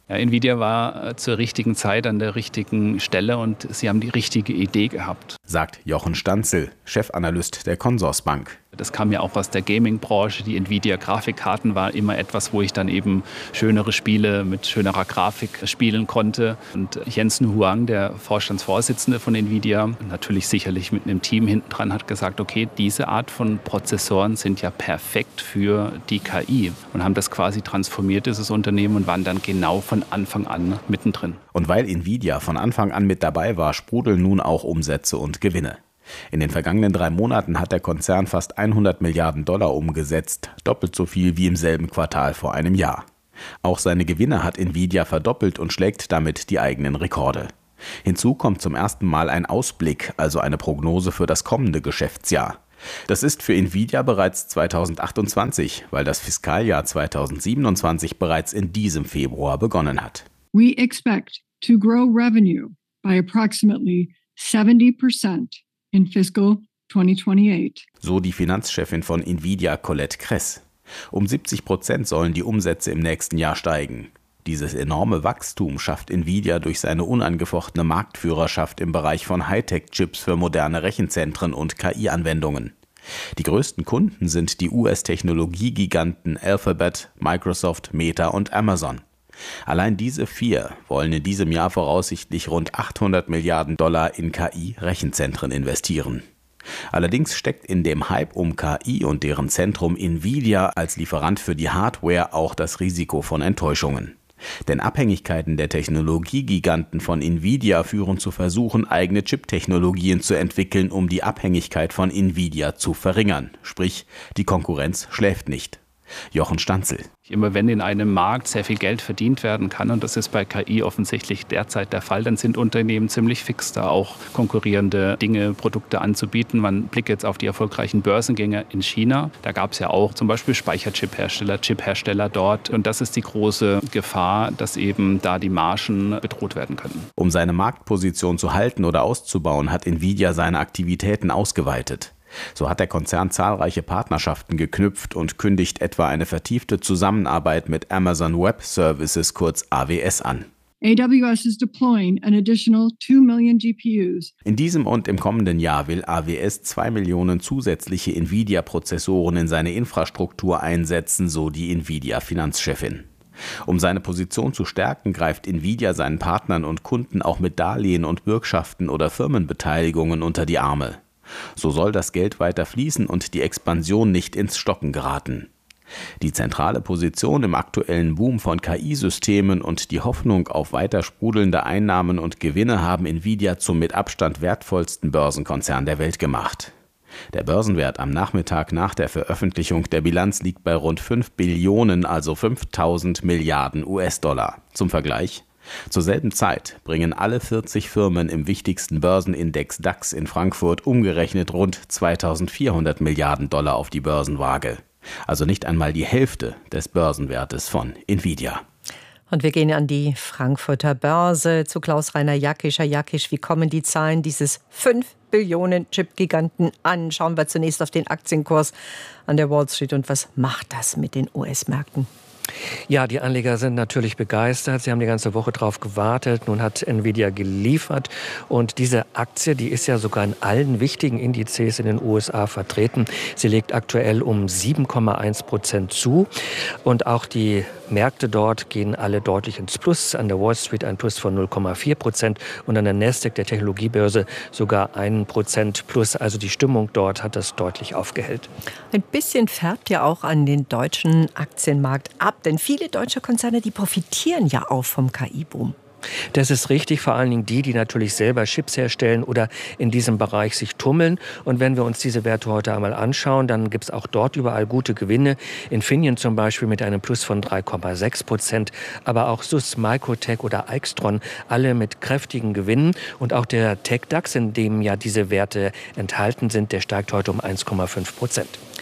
Ja, Nvidia war zur richtigen Zeit an der richtigen Stelle und sie haben die richtige Idee gehabt. Sagt Jochen Stanzel, Chefanalyst der Consorsbank. Das kam ja auch aus der Gaming-Branche. Die Nvidia-Grafikkarten war immer etwas, wo ich dann eben schönere Spiele mit schönerer Grafik spielen konnte. Und Jensen Huang, der Vorstandsvorsitzende von Nvidia, natürlich sicherlich mit einem Team hinten dran, hat gesagt, okay, diese Art von Prozessoren sind ja perfekt für die K I. Und haben das quasi transformiert, dieses Unternehmen, und waren dann genau von Anfang an mittendrin. Und weil Nvidia von Anfang an mit dabei war, sprudeln nun auch Umsätze und Gewinne. In den vergangenen drei Monaten hat der Konzern fast hundert Milliarden Dollar umgesetzt, doppelt so viel wie im selben Quartal vor einem Jahr. Auch seine Gewinne hat Nvidia verdoppelt und schlägt damit die eigenen Rekorde. Hinzu kommt zum ersten Mal ein Ausblick, also eine Prognose für das kommende Geschäftsjahr. Das ist für Nvidia bereits zweitausendachtundzwanzig, weil das Fiskaljahr zweitausendsiebenundzwanzig bereits in diesem Februar begonnen hat. We expect to grow revenue by approximately seventy percent. in fiscal twenty twenty-eight. So die Finanzchefin von Nvidia, Colette Kress. Um siebzig Prozent sollen die Umsätze im nächsten Jahr steigen. Dieses enorme Wachstum schafft Nvidia durch seine unangefochtene Marktführerschaft im Bereich von Hightech-Chips für moderne Rechenzentren und K I-Anwendungen. Die größten Kunden sind die U S-Technologiegiganten Alphabet, Microsoft, Meta und Amazon. Allein diese vier wollen in diesem Jahr voraussichtlich rund achthundert Milliarden Dollar in K I-Rechenzentren investieren. Allerdings steckt in dem Hype um K I und deren Zentrum Nvidia als Lieferant für die Hardware auch das Risiko von Enttäuschungen. Denn Abhängigkeiten der Technologiegiganten von Nvidia führen zu Versuchen, eigene Chip-Technologien zu entwickeln, um die Abhängigkeit von Nvidia zu verringern. Sprich, die Konkurrenz schläft nicht. Jochen Stanzel. Immer wenn in einem Markt sehr viel Geld verdient werden kann, und das ist bei K I offensichtlich derzeit der Fall, dann sind Unternehmen ziemlich fix, da auch konkurrierende Dinge, Produkte anzubieten. Man blickt jetzt auf die erfolgreichen Börsengänge in China. Da gab es ja auch zum Beispiel Speicherchip-Hersteller, Chip-Hersteller dort. Und das ist die große Gefahr, dass eben da die Margen bedroht werden können. Um seine Marktposition zu halten oder auszubauen, hat Nvidia seine Aktivitäten ausgeweitet. So hat der Konzern zahlreiche Partnerschaften geknüpft und kündigt etwa eine vertiefte Zusammenarbeit mit Amazon Web Services, kurz A W S, an. A W S is deploying an additional two million G P Us. In diesem und im kommenden Jahr will A W S zwei Millionen zusätzliche Nvidia-Prozessoren in seine Infrastruktur einsetzen, so die Nvidia-Finanzchefin. Um seine Position zu stärken, greift Nvidia seinen Partnern und Kunden auch mit Darlehen und Bürgschaften oder Firmenbeteiligungen unter die Arme. So soll das Geld weiter fließen und die Expansion nicht ins Stocken geraten. Die zentrale Position im aktuellen Boom von K I-Systemen und die Hoffnung auf weiter sprudelnde Einnahmen und Gewinne haben Nvidia zum mit Abstand wertvollsten Börsenkonzern der Welt gemacht. Der Börsenwert am Nachmittag nach der Veröffentlichung der Bilanz liegt bei rund fünf Billionen, also fünftausend Milliarden U S-Dollar. Zum Vergleich: Zur selben Zeit bringen alle vierzig Firmen im wichtigsten Börsenindex DAX in Frankfurt umgerechnet rund zweitausendvierhundert Milliarden Dollar auf die Börsenwaage. Also nicht einmal die Hälfte des Börsenwertes von Nvidia. Und wir gehen an die Frankfurter Börse zu Klaus-Rainer Jackisch. Herr Jackisch, wie kommen die Zahlen dieses fünf Billionen Chip-Giganten an? Schauen wir zunächst auf den Aktienkurs an der Wall Street und was macht das mit den U S-Märkten? Ja, die Anleger sind natürlich begeistert. Sie haben die ganze Woche drauf gewartet. Nun hat Nvidia geliefert. Und diese Aktie, die ist ja sogar in allen wichtigen Indizes in den U S A vertreten. Sie legt aktuell um sieben Komma eins Prozent zu. Und auch die Märkte dort gehen alle deutlich ins Plus. An der Wall Street ein Plus von null Komma vier Prozent und an der Nasdaq, der Technologiebörse, sogar ein Prozent plus. Also die Stimmung dort hat das deutlich aufgehellt. Ein bisschen färbt ja auch an den deutschen Aktienmarkt ab. Denn viele deutsche Konzerne, die profitieren ja auch vom K I-Boom. Das ist richtig, vor allen Dingen die, die natürlich selber Chips herstellen oder in diesem Bereich sich tummeln. Und wenn wir uns diese Werte heute einmal anschauen, dann gibt es auch dort überall gute Gewinne. Infineon zum Beispiel mit einem Plus von drei Komma sechs Prozent, aber auch S U S, Microtech oder Aixtron, alle mit kräftigen Gewinnen. Und auch der Tech-DAX, in dem ja diese Werte enthalten sind, der steigt heute um eins Komma fünf Prozent.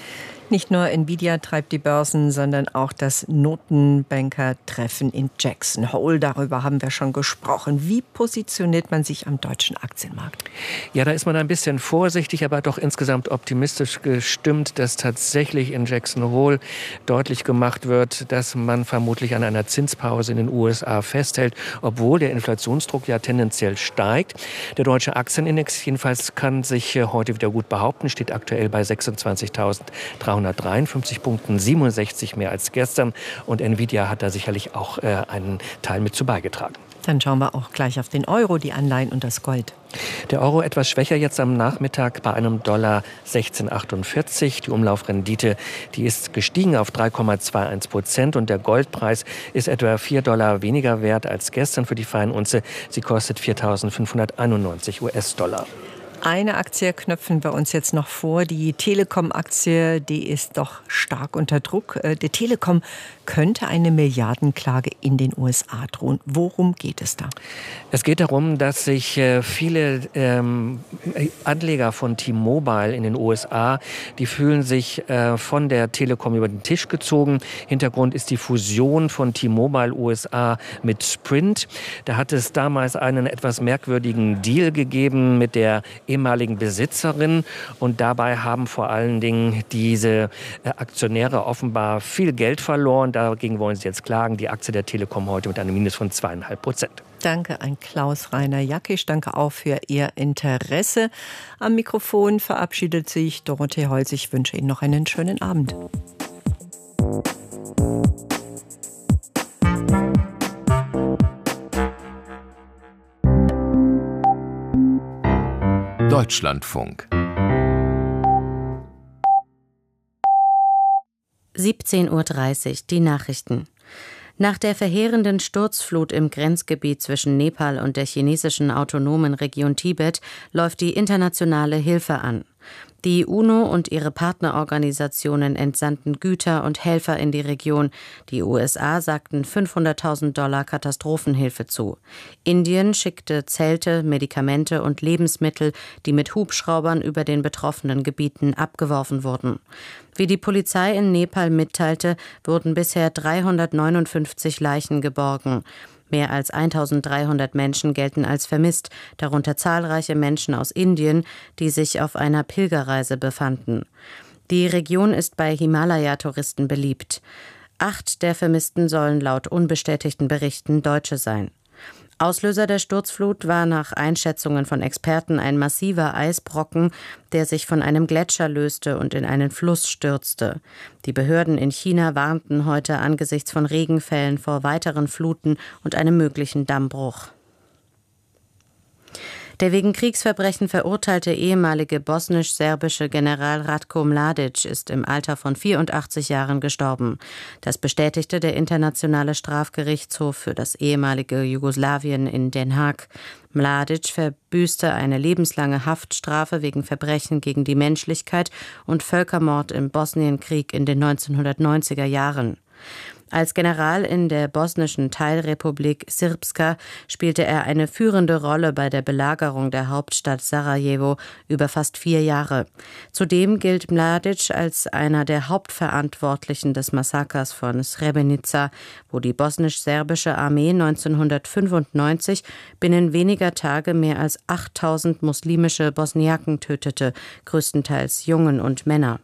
Nicht nur Nvidia treibt die Börsen, sondern auch das Notenbanker-Treffen in Jackson Hole. Darüber haben wir schon gesprochen. Wie positioniert man sich am deutschen Aktienmarkt? Ja, da ist man ein bisschen vorsichtig, aber doch insgesamt optimistisch gestimmt, dass tatsächlich in Jackson Hole deutlich gemacht wird, dass man vermutlich an einer Zinspause in den U S A festhält, obwohl der Inflationsdruck ja tendenziell steigt. Der deutsche Aktienindex jedenfalls kann sich heute wieder gut behaupten, steht aktuell bei sechsundzwanzigtausenddreihundertdreiundfünfzig Punkten, siebenundsechzig mehr als gestern. Und Nvidia hat da sicherlich auch äh, einen Teil mit zu beigetragen. Dann schauen wir auch gleich auf den Euro, die Anleihen und das Gold. Der Euro etwas schwächer jetzt am Nachmittag bei einem Dollar sechzehn Komma achtundvierzig. Die Umlaufrendite, die ist gestiegen auf drei Komma einundzwanzig Prozent und der Goldpreis ist etwa vier Dollar weniger wert als gestern für die Feinunze. Sie kostet viertausendfünfhunderteinundneunzig U S-Dollar. Eine Aktie knöpfen wir uns jetzt noch vor. Die Telekom-Aktie, die ist doch stark unter Druck. Der Telekom könnte eine Milliardenklage in den U S A drohen. Worum geht es da? Es geht darum, dass sich viele ähm, Anleger von T-Mobile in den U S A, die fühlen sich äh, von der Telekom über den Tisch gezogen. Hintergrund ist die Fusion von T-Mobile U S A mit Sprint. Da hat es damals einen etwas merkwürdigen Deal gegeben mit der ehemaligen Besitzerin und dabei haben vor allen Dingen diese äh, Aktionäre offenbar viel Geld verloren. Dagegen wollen sie jetzt klagen. Die Aktie der Telekom heute mit einem Minus von zweieinhalb Prozent. Danke an Klaus-Rainer Jackisch. Danke auch für Ihr Interesse. Am Mikrofon verabschiedet sich Dorothee Holz. Ich wünsche Ihnen noch einen schönen Abend. Deutschlandfunk. siebzehn Uhr dreißig, die Nachrichten. Nach der verheerenden Sturzflut im Grenzgebiet zwischen Nepal und der chinesischen autonomen Region Tibet läuft die internationale Hilfe an. Die UNO und ihre Partnerorganisationen entsandten Güter und Helfer in die Region. Die U S A sagten fünfhunderttausend Dollar Katastrophenhilfe zu. Indien schickte Zelte, Medikamente und Lebensmittel, die mit Hubschraubern über den betroffenen Gebieten abgeworfen wurden. Wie die Polizei in Nepal mitteilte, wurden bisher dreihundertneunundfünfzig Leichen geborgen. Mehr als eintausenddreihundert Menschen gelten als vermisst, darunter zahlreiche Menschen aus Indien, die sich auf einer Pilgerreise befanden. Die Region ist bei Himalaya-Touristen beliebt. Acht der Vermissten sollen laut unbestätigten Berichten Deutsche sein. Auslöser der Sturzflut war nach Einschätzungen von Experten ein massiver Eisbrocken, der sich von einem Gletscher löste und in einen Fluss stürzte. Die Behörden in China warnten heute angesichts von Regenfällen vor weiteren Fluten und einem möglichen Dammbruch. Der wegen Kriegsverbrechen verurteilte ehemalige bosnisch-serbische General Ratko Mladic ist im Alter von vierundachtzig Jahren gestorben. Das bestätigte der Internationale Strafgerichtshof für das ehemalige Jugoslawien in Den Haag. Mladic verbüßte eine lebenslange Haftstrafe wegen Verbrechen gegen die Menschlichkeit und Völkermord im Bosnienkrieg in den neunzehnhundertneunziger Jahren. Als General in der bosnischen Teilrepublik Srpska spielte er eine führende Rolle bei der Belagerung der Hauptstadt Sarajevo über fast vier Jahre. Zudem gilt Mladic als einer der Hauptverantwortlichen des Massakers von Srebrenica, wo die bosnisch-serbische Armee neunzehnhundertfünfundneunzig binnen weniger Tage mehr als achttausend muslimische Bosniaken tötete, größtenteils Jungen und Männer.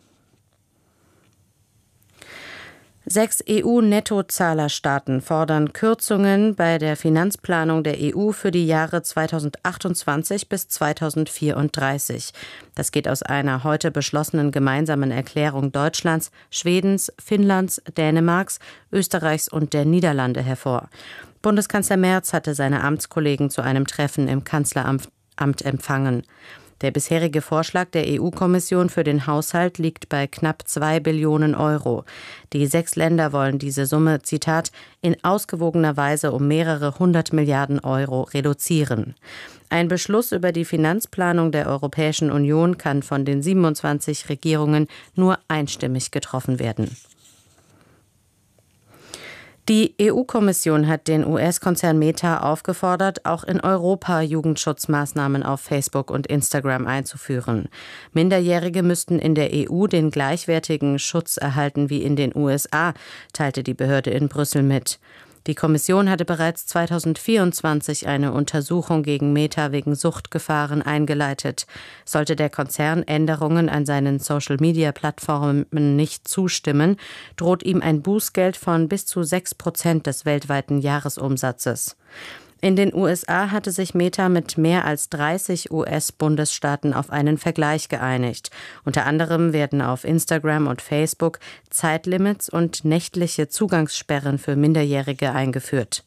Sechs E U-Nettozahlerstaaten fordern Kürzungen bei der Finanzplanung der E U für die Jahre zweitausendachtundzwanzig bis zweitausendvierunddreißig. Das geht aus einer heute beschlossenen gemeinsamen Erklärung Deutschlands, Schwedens, Finnlands, Dänemarks, Österreichs und der Niederlande hervor. Bundeskanzler Merz hatte seine Amtskollegen zu einem Treffen im Kanzleramt empfangen. Der bisherige Vorschlag der E U-Kommission für den Haushalt liegt bei knapp zwei Billionen Euro. Die sechs Länder wollen diese Summe, Zitat, in ausgewogener Weise um mehrere hundert Milliarden Euro reduzieren. Ein Beschluss über die Finanzplanung der Europäischen Union kann von den siebenundzwanzig Regierungen nur einstimmig getroffen werden. Die E U-Kommission hat den U S-Konzern Meta aufgefordert, auch in Europa Jugendschutzmaßnahmen auf Facebook und Instagram einzuführen. Minderjährige müssten in der E U den gleichwertigen Schutz erhalten wie in den U S A, teilte die Behörde in Brüssel mit. Die Kommission hatte bereits zweitausendvierundzwanzig eine Untersuchung gegen Meta wegen Suchtgefahren eingeleitet. Sollte der Konzern Änderungen an seinen Social-Media-Plattformen nicht zustimmen, droht ihm ein Bußgeld von bis zu sechs Prozent des weltweiten Jahresumsatzes. In den U S A hatte sich Meta mit mehr als dreißig U S-Bundesstaaten auf einen Vergleich geeinigt. Unter anderem werden auf Instagram und Facebook Zeitlimits und nächtliche Zugangssperren für Minderjährige eingeführt.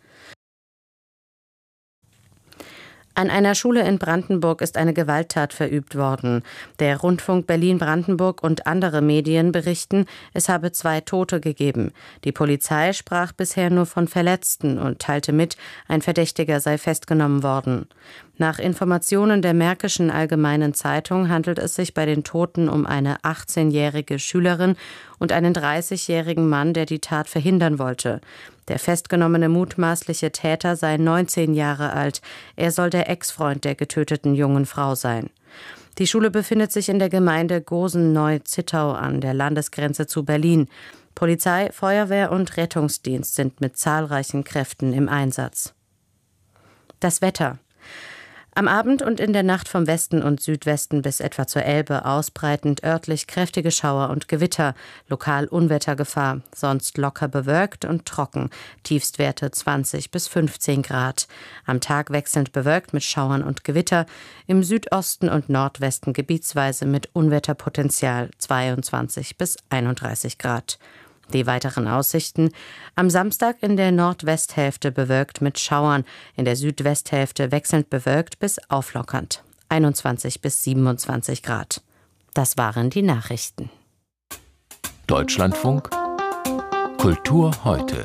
An einer Schule in Brandenburg ist eine Gewalttat verübt worden. Der Rundfunk Berlin-Brandenburg und andere Medien berichten, es habe zwei Tote gegeben. Die Polizei sprach bisher nur von Verletzten und teilte mit, ein Verdächtiger sei festgenommen worden. Nach Informationen der Märkischen Allgemeinen Zeitung handelt es sich bei den Toten um eine achtzehnjährige Schülerin und einen dreißigjährigen Mann, der die Tat verhindern wollte. Der festgenommene mutmaßliche Täter sei neunzehn Jahre alt. Er soll der Ex-Freund der getöteten jungen Frau sein. Die Schule befindet sich in der Gemeinde Gosen-Neu-Zittau an der Landesgrenze zu Berlin. Polizei, Feuerwehr und Rettungsdienst sind mit zahlreichen Kräften im Einsatz. Das Wetter. Am Abend und in der Nacht vom Westen und Südwesten bis etwa zur Elbe ausbreitend örtlich kräftige Schauer und Gewitter, lokal Unwettergefahr, sonst locker bewölkt und trocken, Tiefstwerte zwanzig bis fünfzehn Grad. Am Tag wechselnd bewölkt mit Schauern und Gewitter, im Südosten und Nordwesten gebietsweise mit Unwetterpotenzial zweiundzwanzig bis einunddreißig Grad. Die weiteren Aussichten: am Samstag in der Nordwesthälfte bewölkt mit Schauern, in der Südwesthälfte wechselnd bewölkt bis auflockernd, einundzwanzig bis siebenundzwanzig Grad. Das waren die Nachrichten. Deutschlandfunk Kultur heute.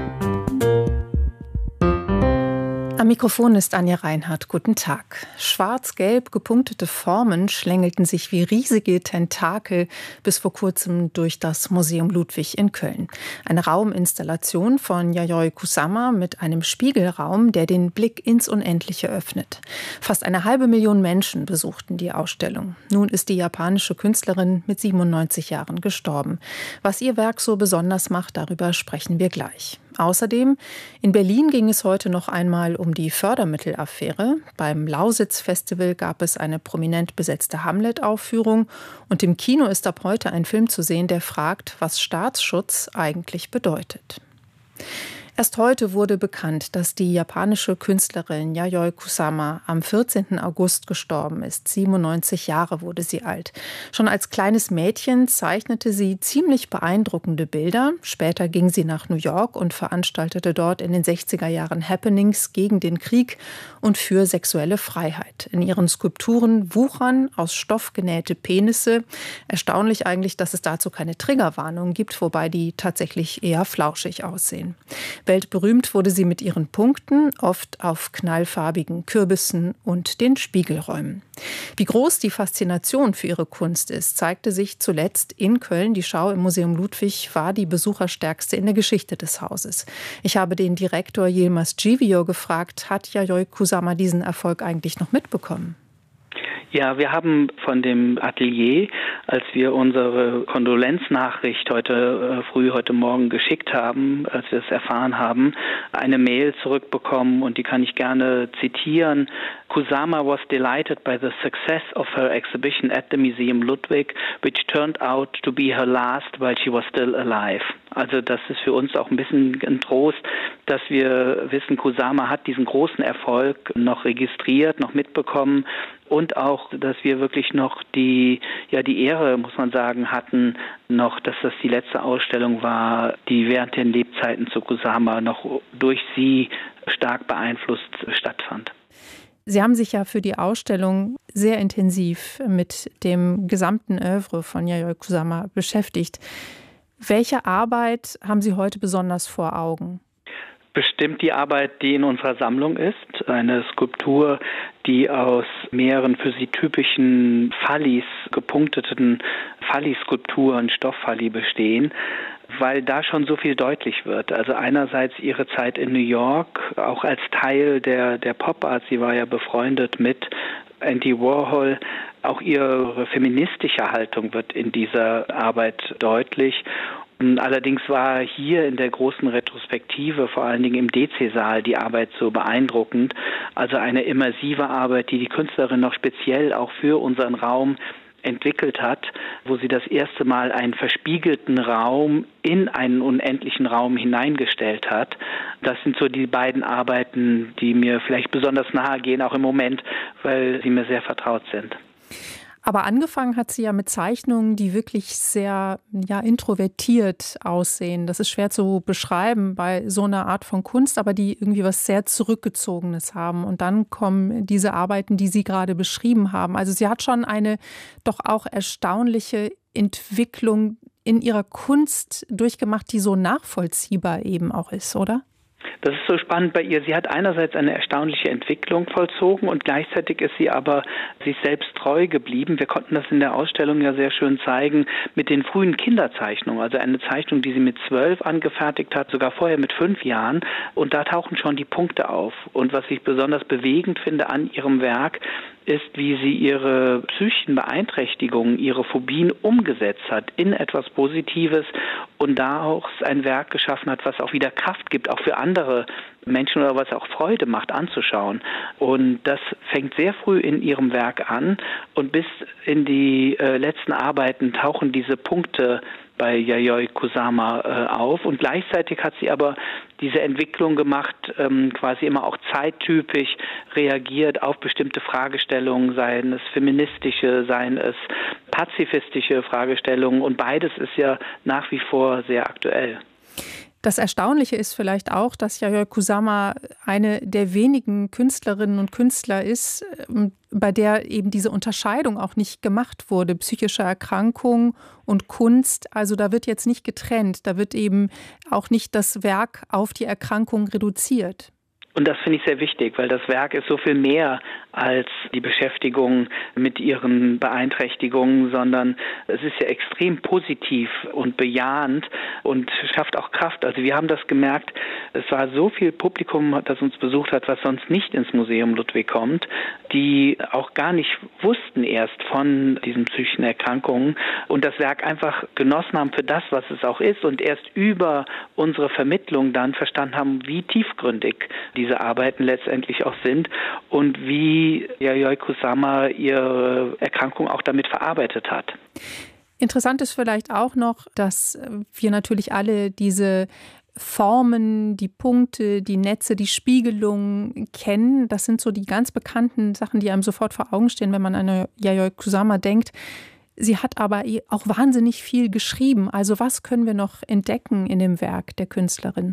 Am Mikrofon ist Anja Reinhardt. Guten Tag. Schwarz-gelb gepunktete Formen schlängelten sich wie riesige Tentakel bis vor kurzem durch das Museum Ludwig in Köln. Eine Rauminstallation von Yayoi Kusama mit einem Spiegelraum, der den Blick ins Unendliche öffnet. Fast eine halbe Million Menschen besuchten die Ausstellung. Nun ist die japanische Künstlerin mit siebenundneunzig Jahren gestorben. Was ihr Werk so besonders macht, darüber sprechen wir gleich. Außerdem, in Berlin ging es heute noch einmal um die Fördermittelaffäre. Beim Lausitz-Festival gab es eine prominent besetzte Hamlet-Aufführung. Und im Kino ist ab heute ein Film zu sehen, der fragt, was Staatsschutz eigentlich bedeutet. Erst heute wurde bekannt, dass die japanische Künstlerin Yayoi Kusama am vierzehnten August gestorben ist. siebenundneunzig Jahre wurde sie alt. Schon als kleines Mädchen zeichnete sie ziemlich beeindruckende Bilder. Später ging sie nach New York und veranstaltete dort in den sechziger Jahren Happenings gegen den Krieg und für sexuelle Freiheit. In ihren Skulpturen wuchern aus Stoff genähte Penisse. Erstaunlich eigentlich, dass es dazu keine Triggerwarnung gibt, wobei die tatsächlich eher flauschig aussehen. Weltberühmt wurde sie mit ihren Punkten, oft auf knallfarbigen Kürbissen und den Spiegelräumen. Wie groß die Faszination für ihre Kunst ist, zeigte sich zuletzt in Köln. Die Schau im Museum Ludwig war die besucherstärkste in der Geschichte des Hauses. Ich habe den Direktor Yilmaz Givio gefragt, hat Yayoi Kusama diesen Erfolg eigentlich noch mitbekommen? Ja, wir haben von dem Atelier, als wir unsere Kondolenznachricht heute äh, früh, heute Morgen geschickt haben, als wir es erfahren haben, eine Mail zurückbekommen und die kann ich gerne zitieren. Kusama was delighted by the success of her exhibition at the Museum Ludwig, which turned out to be her last while she was still alive. Also das ist für uns auch ein bisschen ein Trost, dass wir wissen, Kusama hat diesen großen Erfolg noch registriert, noch mitbekommen und auch, dass wir wirklich noch die, ja, die Ehre, muss man sagen, hatten, noch, dass das die letzte Ausstellung war, die während den Lebzeiten zu Kusama noch durch sie stark beeinflusst stattfand. Sie haben sich ja für die Ausstellung sehr intensiv mit dem gesamten Œuvre von Yayoi Kusama beschäftigt. Welche Arbeit haben Sie heute besonders vor Augen? Bestimmt die Arbeit, die in unserer Sammlung ist. Eine Skulptur, die aus mehreren für sie typischen Fallis, gepunkteten Falli-Skulpturen, Stofffalli bestehen, weil da schon so viel deutlich wird. Also einerseits ihre Zeit in New York, auch als Teil der, der Pop-Art, sie war ja befreundet mit Andy Warhol, auch ihre feministische Haltung wird in dieser Arbeit deutlich. Allerdings war hier in der großen Retrospektive, vor allen Dingen im D C-Saal, die Arbeit so beeindruckend. Also eine immersive Arbeit, die die Künstlerin noch speziell auch für unseren Raum entwickelt hat, wo sie das erste Mal einen verspiegelten Raum in einen unendlichen Raum hineingestellt hat. Das sind so die beiden Arbeiten, die mir vielleicht besonders nahe gehen, auch im Moment, weil sie mir sehr vertraut sind. Aber angefangen hat sie ja mit Zeichnungen, die wirklich sehr ja, introvertiert aussehen. Das ist schwer zu beschreiben bei so einer Art von Kunst, aber die irgendwie was sehr Zurückgezogenes haben. Und dann kommen diese Arbeiten, die Sie gerade beschrieben haben. Also sie hat schon eine doch auch erstaunliche Entwicklung in ihrer Kunst durchgemacht, die so nachvollziehbar eben auch ist, oder? Das ist so spannend bei ihr. Sie hat einerseits eine erstaunliche Entwicklung vollzogen und gleichzeitig ist sie aber sich selbst treu geblieben. Wir konnten das in der Ausstellung ja sehr schön zeigen mit den frühen Kinderzeichnungen. Also eine Zeichnung, die sie mit zwölf angefertigt hat, sogar vorher mit fünf Jahren. Und da tauchen schon die Punkte auf. Und was ich besonders bewegend finde an ihrem Werk, ist, wie sie ihre psychischen Beeinträchtigungen, ihre Phobien umgesetzt hat in etwas Positives und daraus ein Werk geschaffen hat, was auch wieder Kraft gibt, auch für andere Menschen oder was auch Freude macht anzuschauen. Und das fängt sehr früh in ihrem Werk an und bis in die äh, letzten Arbeiten tauchen diese Punkte bei Yayoi Kusama äh, auf und gleichzeitig hat sie aber diese Entwicklung gemacht, ähm, quasi immer auch zeittypisch reagiert auf bestimmte Fragestellungen, seien es feministische, seien es pazifistische Fragestellungen und beides ist ja nach wie vor sehr aktuell. Das Erstaunliche ist vielleicht auch, dass Yayoi Kusama eine der wenigen Künstlerinnen und Künstler ist, bei der eben diese Unterscheidung auch nicht gemacht wurde. Psychische Erkrankung und Kunst, also da wird jetzt nicht getrennt, da wird eben auch nicht das Werk auf die Erkrankung reduziert. Und das finde ich sehr wichtig, weil das Werk ist so viel mehr als die Beschäftigung mit ihren Beeinträchtigungen, sondern es ist ja extrem positiv und bejahend und schafft auch Kraft. Also wir haben das gemerkt, es war so viel Publikum, das uns besucht hat, was sonst nicht ins Museum Ludwig kommt, die auch gar nicht wussten erst von diesen psychischen Erkrankungen und das Werk einfach genossen haben für das, was es auch ist und erst über unsere Vermittlung dann verstanden haben, wie tiefgründig diese Arbeiten letztendlich auch sind und wie Yayoi Kusama ihre Erkrankung auch damit verarbeitet hat. Interessant ist vielleicht auch noch, dass wir natürlich alle diese Formen, die Punkte, die Netze, die Spiegelungen kennen. Das sind so die ganz bekannten Sachen, die einem sofort vor Augen stehen, wenn man an Yayoi Kusama denkt. Sie hat aber auch wahnsinnig viel geschrieben. Also was können wir noch entdecken in dem Werk der Künstlerin?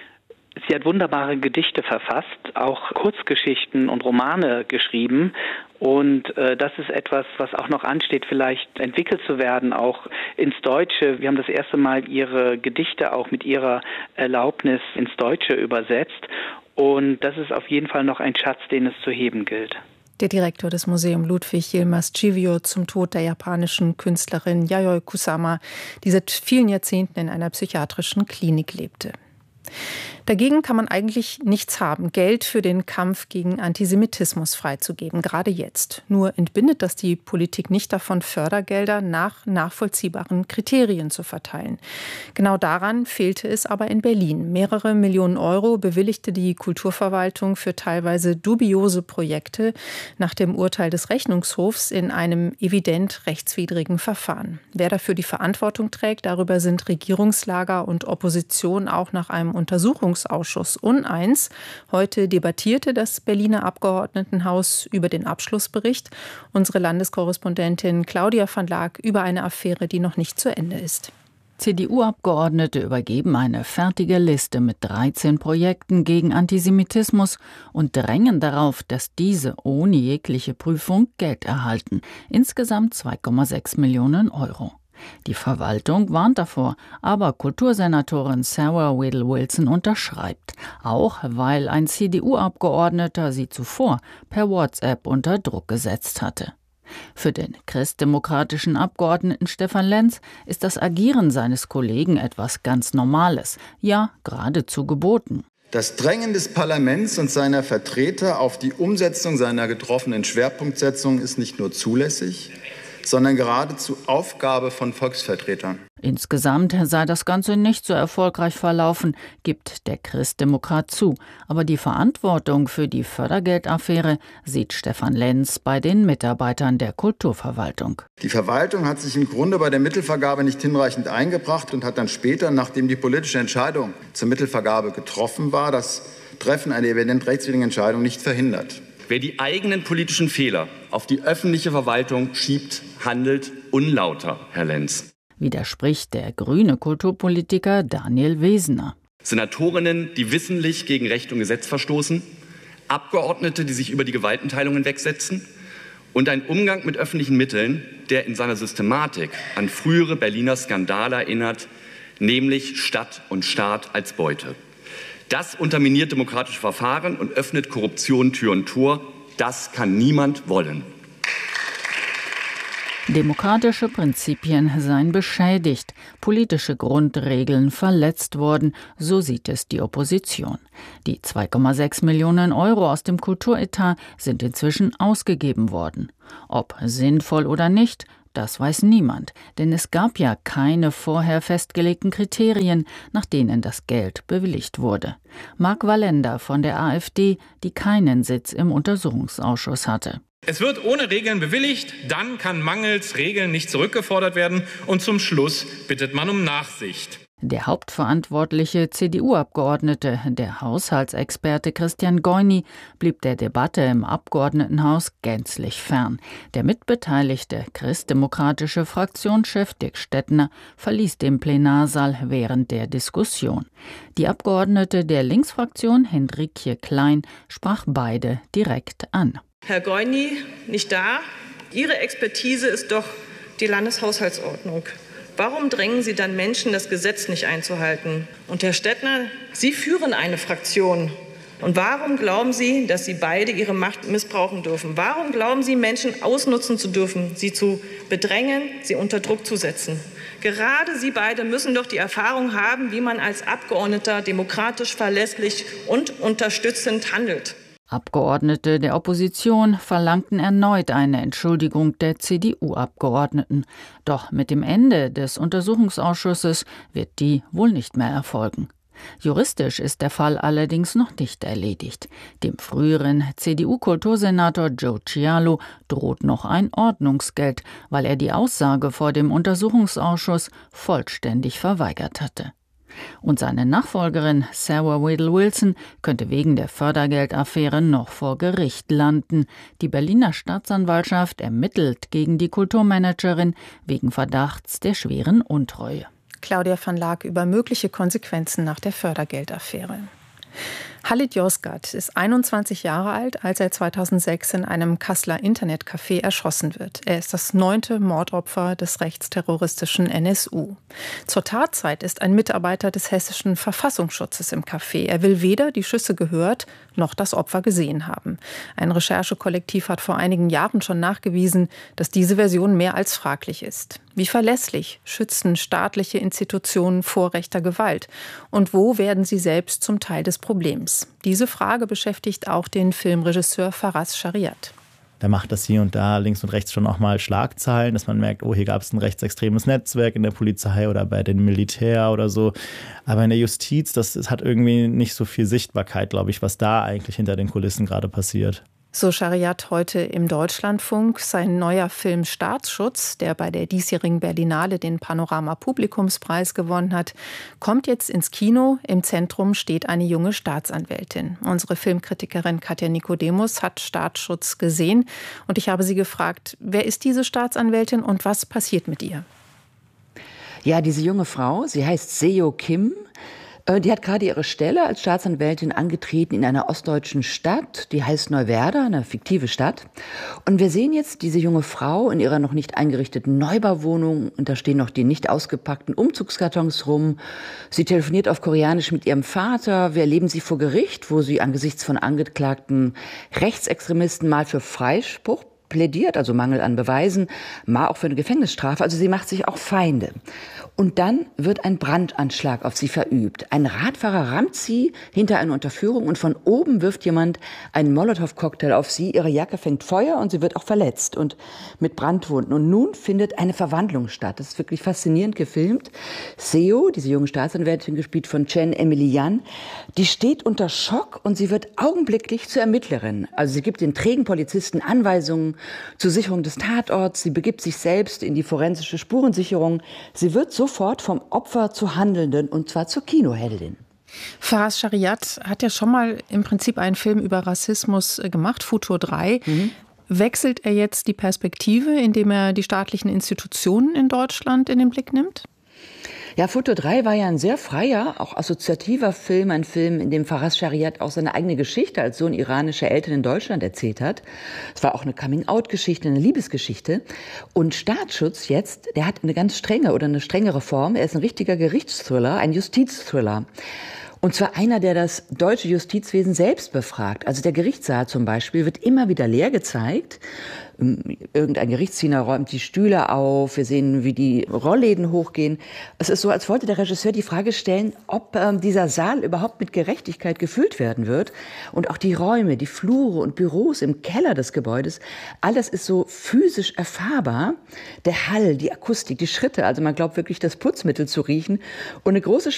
Sie hat wunderbare Gedichte verfasst, auch Kurzgeschichten und Romane geschrieben. Und äh, das ist etwas, was auch noch ansteht, vielleicht entwickelt zu werden, auch ins Deutsche. Wir haben das erste Mal ihre Gedichte auch mit ihrer Erlaubnis ins Deutsche übersetzt. Und das ist auf jeden Fall noch ein Schatz, den es zu heben gilt. Der Direktor des Museum Ludwig, Yilmaz Chivio, zum Tod der japanischen Künstlerin Yayoi Kusama, die seit vielen Jahrzehnten in einer psychiatrischen Klinik lebte. Dagegen kann man eigentlich nichts haben, Geld für den Kampf gegen Antisemitismus freizugeben, gerade jetzt. Nur entbindet das die Politik nicht davon, Fördergelder nach nachvollziehbaren Kriterien zu verteilen. Genau daran fehlte es aber in Berlin. Mehrere Millionen Euro bewilligte die Kulturverwaltung für teilweise dubiose Projekte nach dem Urteil des Rechnungshofs in einem evident rechtswidrigen Verfahren. Wer dafür die Verantwortung trägt, darüber sind Regierungslager und Opposition auch nach einem Untersuchungsausschuss uneins. Heute debattierte das Berliner Abgeordnetenhaus über den Abschlussbericht. Unsere Landeskorrespondentin Claudia van Laak über eine Affäre, die noch nicht zu Ende ist. C D U-Abgeordnete übergeben eine fertige Liste mit dreizehn Projekten gegen Antisemitismus und drängen darauf, dass diese ohne jegliche Prüfung Geld erhalten. Insgesamt zwei Komma sechs Millionen Euro. Die Verwaltung warnt davor, aber Kultursenatorin Sarah Whittle-Wilson unterschreibt, auch weil ein C D U-Abgeordneter sie zuvor per WhatsApp unter Druck gesetzt hatte. Für den christdemokratischen Abgeordneten Stefan Lenz ist das Agieren seines Kollegen etwas ganz Normales, ja geradezu geboten. Das Drängen des Parlaments und seiner Vertreter auf die Umsetzung seiner getroffenen Schwerpunktsetzung ist nicht nur zulässig, sondern geradezu Aufgabe von Volksvertretern. Insgesamt sei das Ganze nicht so erfolgreich verlaufen, gibt der Christdemokrat zu. Aber die Verantwortung für die Fördergeldaffäre sieht Stefan Lenz bei den Mitarbeitern der Kulturverwaltung. Die Verwaltung hat sich im Grunde bei der Mittelvergabe nicht hinreichend eingebracht und hat dann später, nachdem die politische Entscheidung zur Mittelvergabe getroffen war, das Treffen einer evident rechtswidrigen Entscheidung nicht verhindert. Wer die eigenen politischen Fehler auf die öffentliche Verwaltung schiebt, handelt unlauter, Herr Lenz. Widerspricht der grüne Kulturpolitiker Daniel Wesener. Senatorinnen, die wissentlich gegen Recht und Gesetz verstoßen, Abgeordnete, die sich über die Gewaltenteilung hinwegsetzen und ein Umgang mit öffentlichen Mitteln, der in seiner Systematik an frühere Berliner Skandale erinnert, nämlich Stadt und Staat als Beute. Das unterminiert demokratische Verfahren und öffnet Korruption Tür und Tor. Das kann niemand wollen. Demokratische Prinzipien seien beschädigt, politische Grundregeln verletzt worden, so sieht es die Opposition. Die zwei Komma sechs Millionen Euro aus dem Kulturetat sind inzwischen ausgegeben worden. Ob sinnvoll oder nicht, das weiß niemand, denn es gab ja keine vorher festgelegten Kriterien, nach denen das Geld bewilligt wurde. Marc Wallender von der AfD, die keinen Sitz im Untersuchungsausschuss hatte. Es wird ohne Regeln bewilligt, dann kann mangels Regeln nicht zurückgefordert werden und zum Schluss bittet man um Nachsicht. Der hauptverantwortliche C D U-Abgeordnete, der Haushaltsexperte Christian Goini, blieb der Debatte im Abgeordnetenhaus gänzlich fern. Der mitbeteiligte christdemokratische Fraktionschef Dirk Stettner verließ den Plenarsaal während der Diskussion. Die Abgeordnete der Linksfraktion, Hendrikje Klein, sprach beide direkt an. Herr Goini, nicht da? Ihre Expertise ist doch die Landeshaushaltsordnung. Warum drängen Sie dann Menschen, das Gesetz nicht einzuhalten? Und Herr Stettner, Sie führen eine Fraktion. Und warum glauben Sie, dass Sie beide Ihre Macht missbrauchen dürfen? Warum glauben Sie, Menschen ausnutzen zu dürfen, sie zu bedrängen, sie unter Druck zu setzen? Gerade Sie beide müssen doch die Erfahrung haben, wie man als Abgeordneter demokratisch, verlässlich und unterstützend handelt. Abgeordnete der Opposition verlangten erneut eine Entschuldigung der C D U-Abgeordneten. Doch mit dem Ende des Untersuchungsausschusses wird die wohl nicht mehr erfolgen. Juristisch ist der Fall allerdings noch nicht erledigt. Dem früheren C D U-Kultursenator Joe Cialo droht noch ein Ordnungsgeld, weil er die Aussage vor dem Untersuchungsausschuss vollständig verweigert hatte. Und seine Nachfolgerin Sarah Whittle-Wilson könnte wegen der Fördergeldaffäre noch vor Gericht landen. Die Berliner Staatsanwaltschaft ermittelt gegen die Kulturmanagerin wegen Verdachts der schweren Untreue. Claudia van Laak über mögliche Konsequenzen nach der Fördergeldaffäre. Halit Yozgat ist einundzwanzig Jahre alt, als er zweitausendsechs in einem Kasseler Internetcafé erschossen wird. Er ist das neunte Mordopfer des rechtsterroristischen N S U. Zur Tatzeit ist ein Mitarbeiter des hessischen Verfassungsschutzes im Café. Er will weder die Schüsse gehört noch das Opfer gesehen haben. Ein Recherchekollektiv hat vor einigen Jahren schon nachgewiesen, dass diese Version mehr als fraglich ist. Wie verlässlich schützen staatliche Institutionen vor rechter Gewalt? Und wo werden sie selbst zum Teil des Problems? Diese Frage beschäftigt auch den Filmregisseur Faraz Shariat. Da macht das hier und da links und rechts schon auch mal Schlagzeilen, dass man merkt, oh, hier gab es ein rechtsextremes Netzwerk in der Polizei oder bei dem Militär oder so. Aber in der Justiz, das, das hat irgendwie nicht so viel Sichtbarkeit, glaube ich, was da eigentlich hinter den Kulissen gerade passiert. So Shariat heute im Deutschlandfunk. Sein neuer Film Staatsschutz, der bei der diesjährigen Berlinale den Panorama-Publikumspreis gewonnen hat, kommt jetzt ins Kino. Im Zentrum steht eine junge Staatsanwältin. Unsere Filmkritikerin Katja Nikodemus hat Staatsschutz gesehen. Und ich habe sie gefragt, wer ist diese Staatsanwältin und was passiert mit ihr? Ja, diese junge Frau, sie heißt Seo Kim, Die hat gerade ihre Stelle als Staatsanwältin angetreten in einer ostdeutschen Stadt, die heißt Neuwerder, eine fiktive Stadt. Und wir sehen jetzt diese junge Frau in ihrer noch nicht eingerichteten Neubauwohnung und da stehen noch die nicht ausgepackten Umzugskartons rum. Sie telefoniert auf Koreanisch mit ihrem Vater. Wir erleben sie vor Gericht, wo sie angesichts von angeklagten Rechtsextremisten mal für Freispruch plädiert, also Mangel an Beweisen, mal auch für eine Gefängnisstrafe. Also sie macht sich auch Feinde. Und dann wird ein Brandanschlag auf sie verübt. Ein Radfahrer rammt sie hinter einer Unterführung und von oben wirft jemand einen Molotow-Cocktail auf sie. Ihre Jacke fängt Feuer und sie wird auch verletzt und mit Brandwunden. Und nun findet eine Verwandlung statt. Das ist wirklich faszinierend gefilmt. Seo, diese junge Staatsanwältin, gespielt von Chen Emily-Yan, die steht unter Schock und sie wird augenblicklich zur Ermittlerin. Also sie gibt den trägen Polizisten Anweisungen zur Sicherung des Tatorts. Sie begibt sich selbst in die forensische Spurensicherung. Sie wird sofort vom Opfer zur Handelnden und zwar zur Kinoheldin. Faraz Shariat hat ja schon mal im Prinzip einen Film über Rassismus gemacht, Futur drei. Mhm. Wechselt er jetzt die Perspektive, indem er die staatlichen Institutionen in Deutschland in den Blick nimmt? Ja, Futur drei war ja ein sehr freier, auch assoziativer Film, ein Film, in dem Faraz Shariat auch seine eigene Geschichte als Sohn iranischer Eltern in Deutschland erzählt hat. Es war auch eine Coming-out-Geschichte, eine Liebesgeschichte. Und Staatsschutz jetzt, der hat eine ganz strenge oder eine strengere Form. Er ist ein richtiger Gerichtsthriller, ein Justizthriller. Und zwar einer, der das deutsche Justizwesen selbst befragt. Also der Gerichtssaal zum Beispiel wird immer wieder leer gezeigt. Irgendein Gerichtsdiener räumt die Stühle auf. Wir sehen, wie die Rollläden hochgehen. Es ist so, als wollte der Regisseur die Frage stellen, ob ähm, dieser Saal überhaupt mit Gerechtigkeit gefüllt werden wird. Und auch die Räume, die Flure und Büros im Keller des Gebäudes, alles ist so physisch erfahrbar. Der Hall, die Akustik, die Schritte. Also man glaubt wirklich, das Putzmittel zu riechen. Und eine große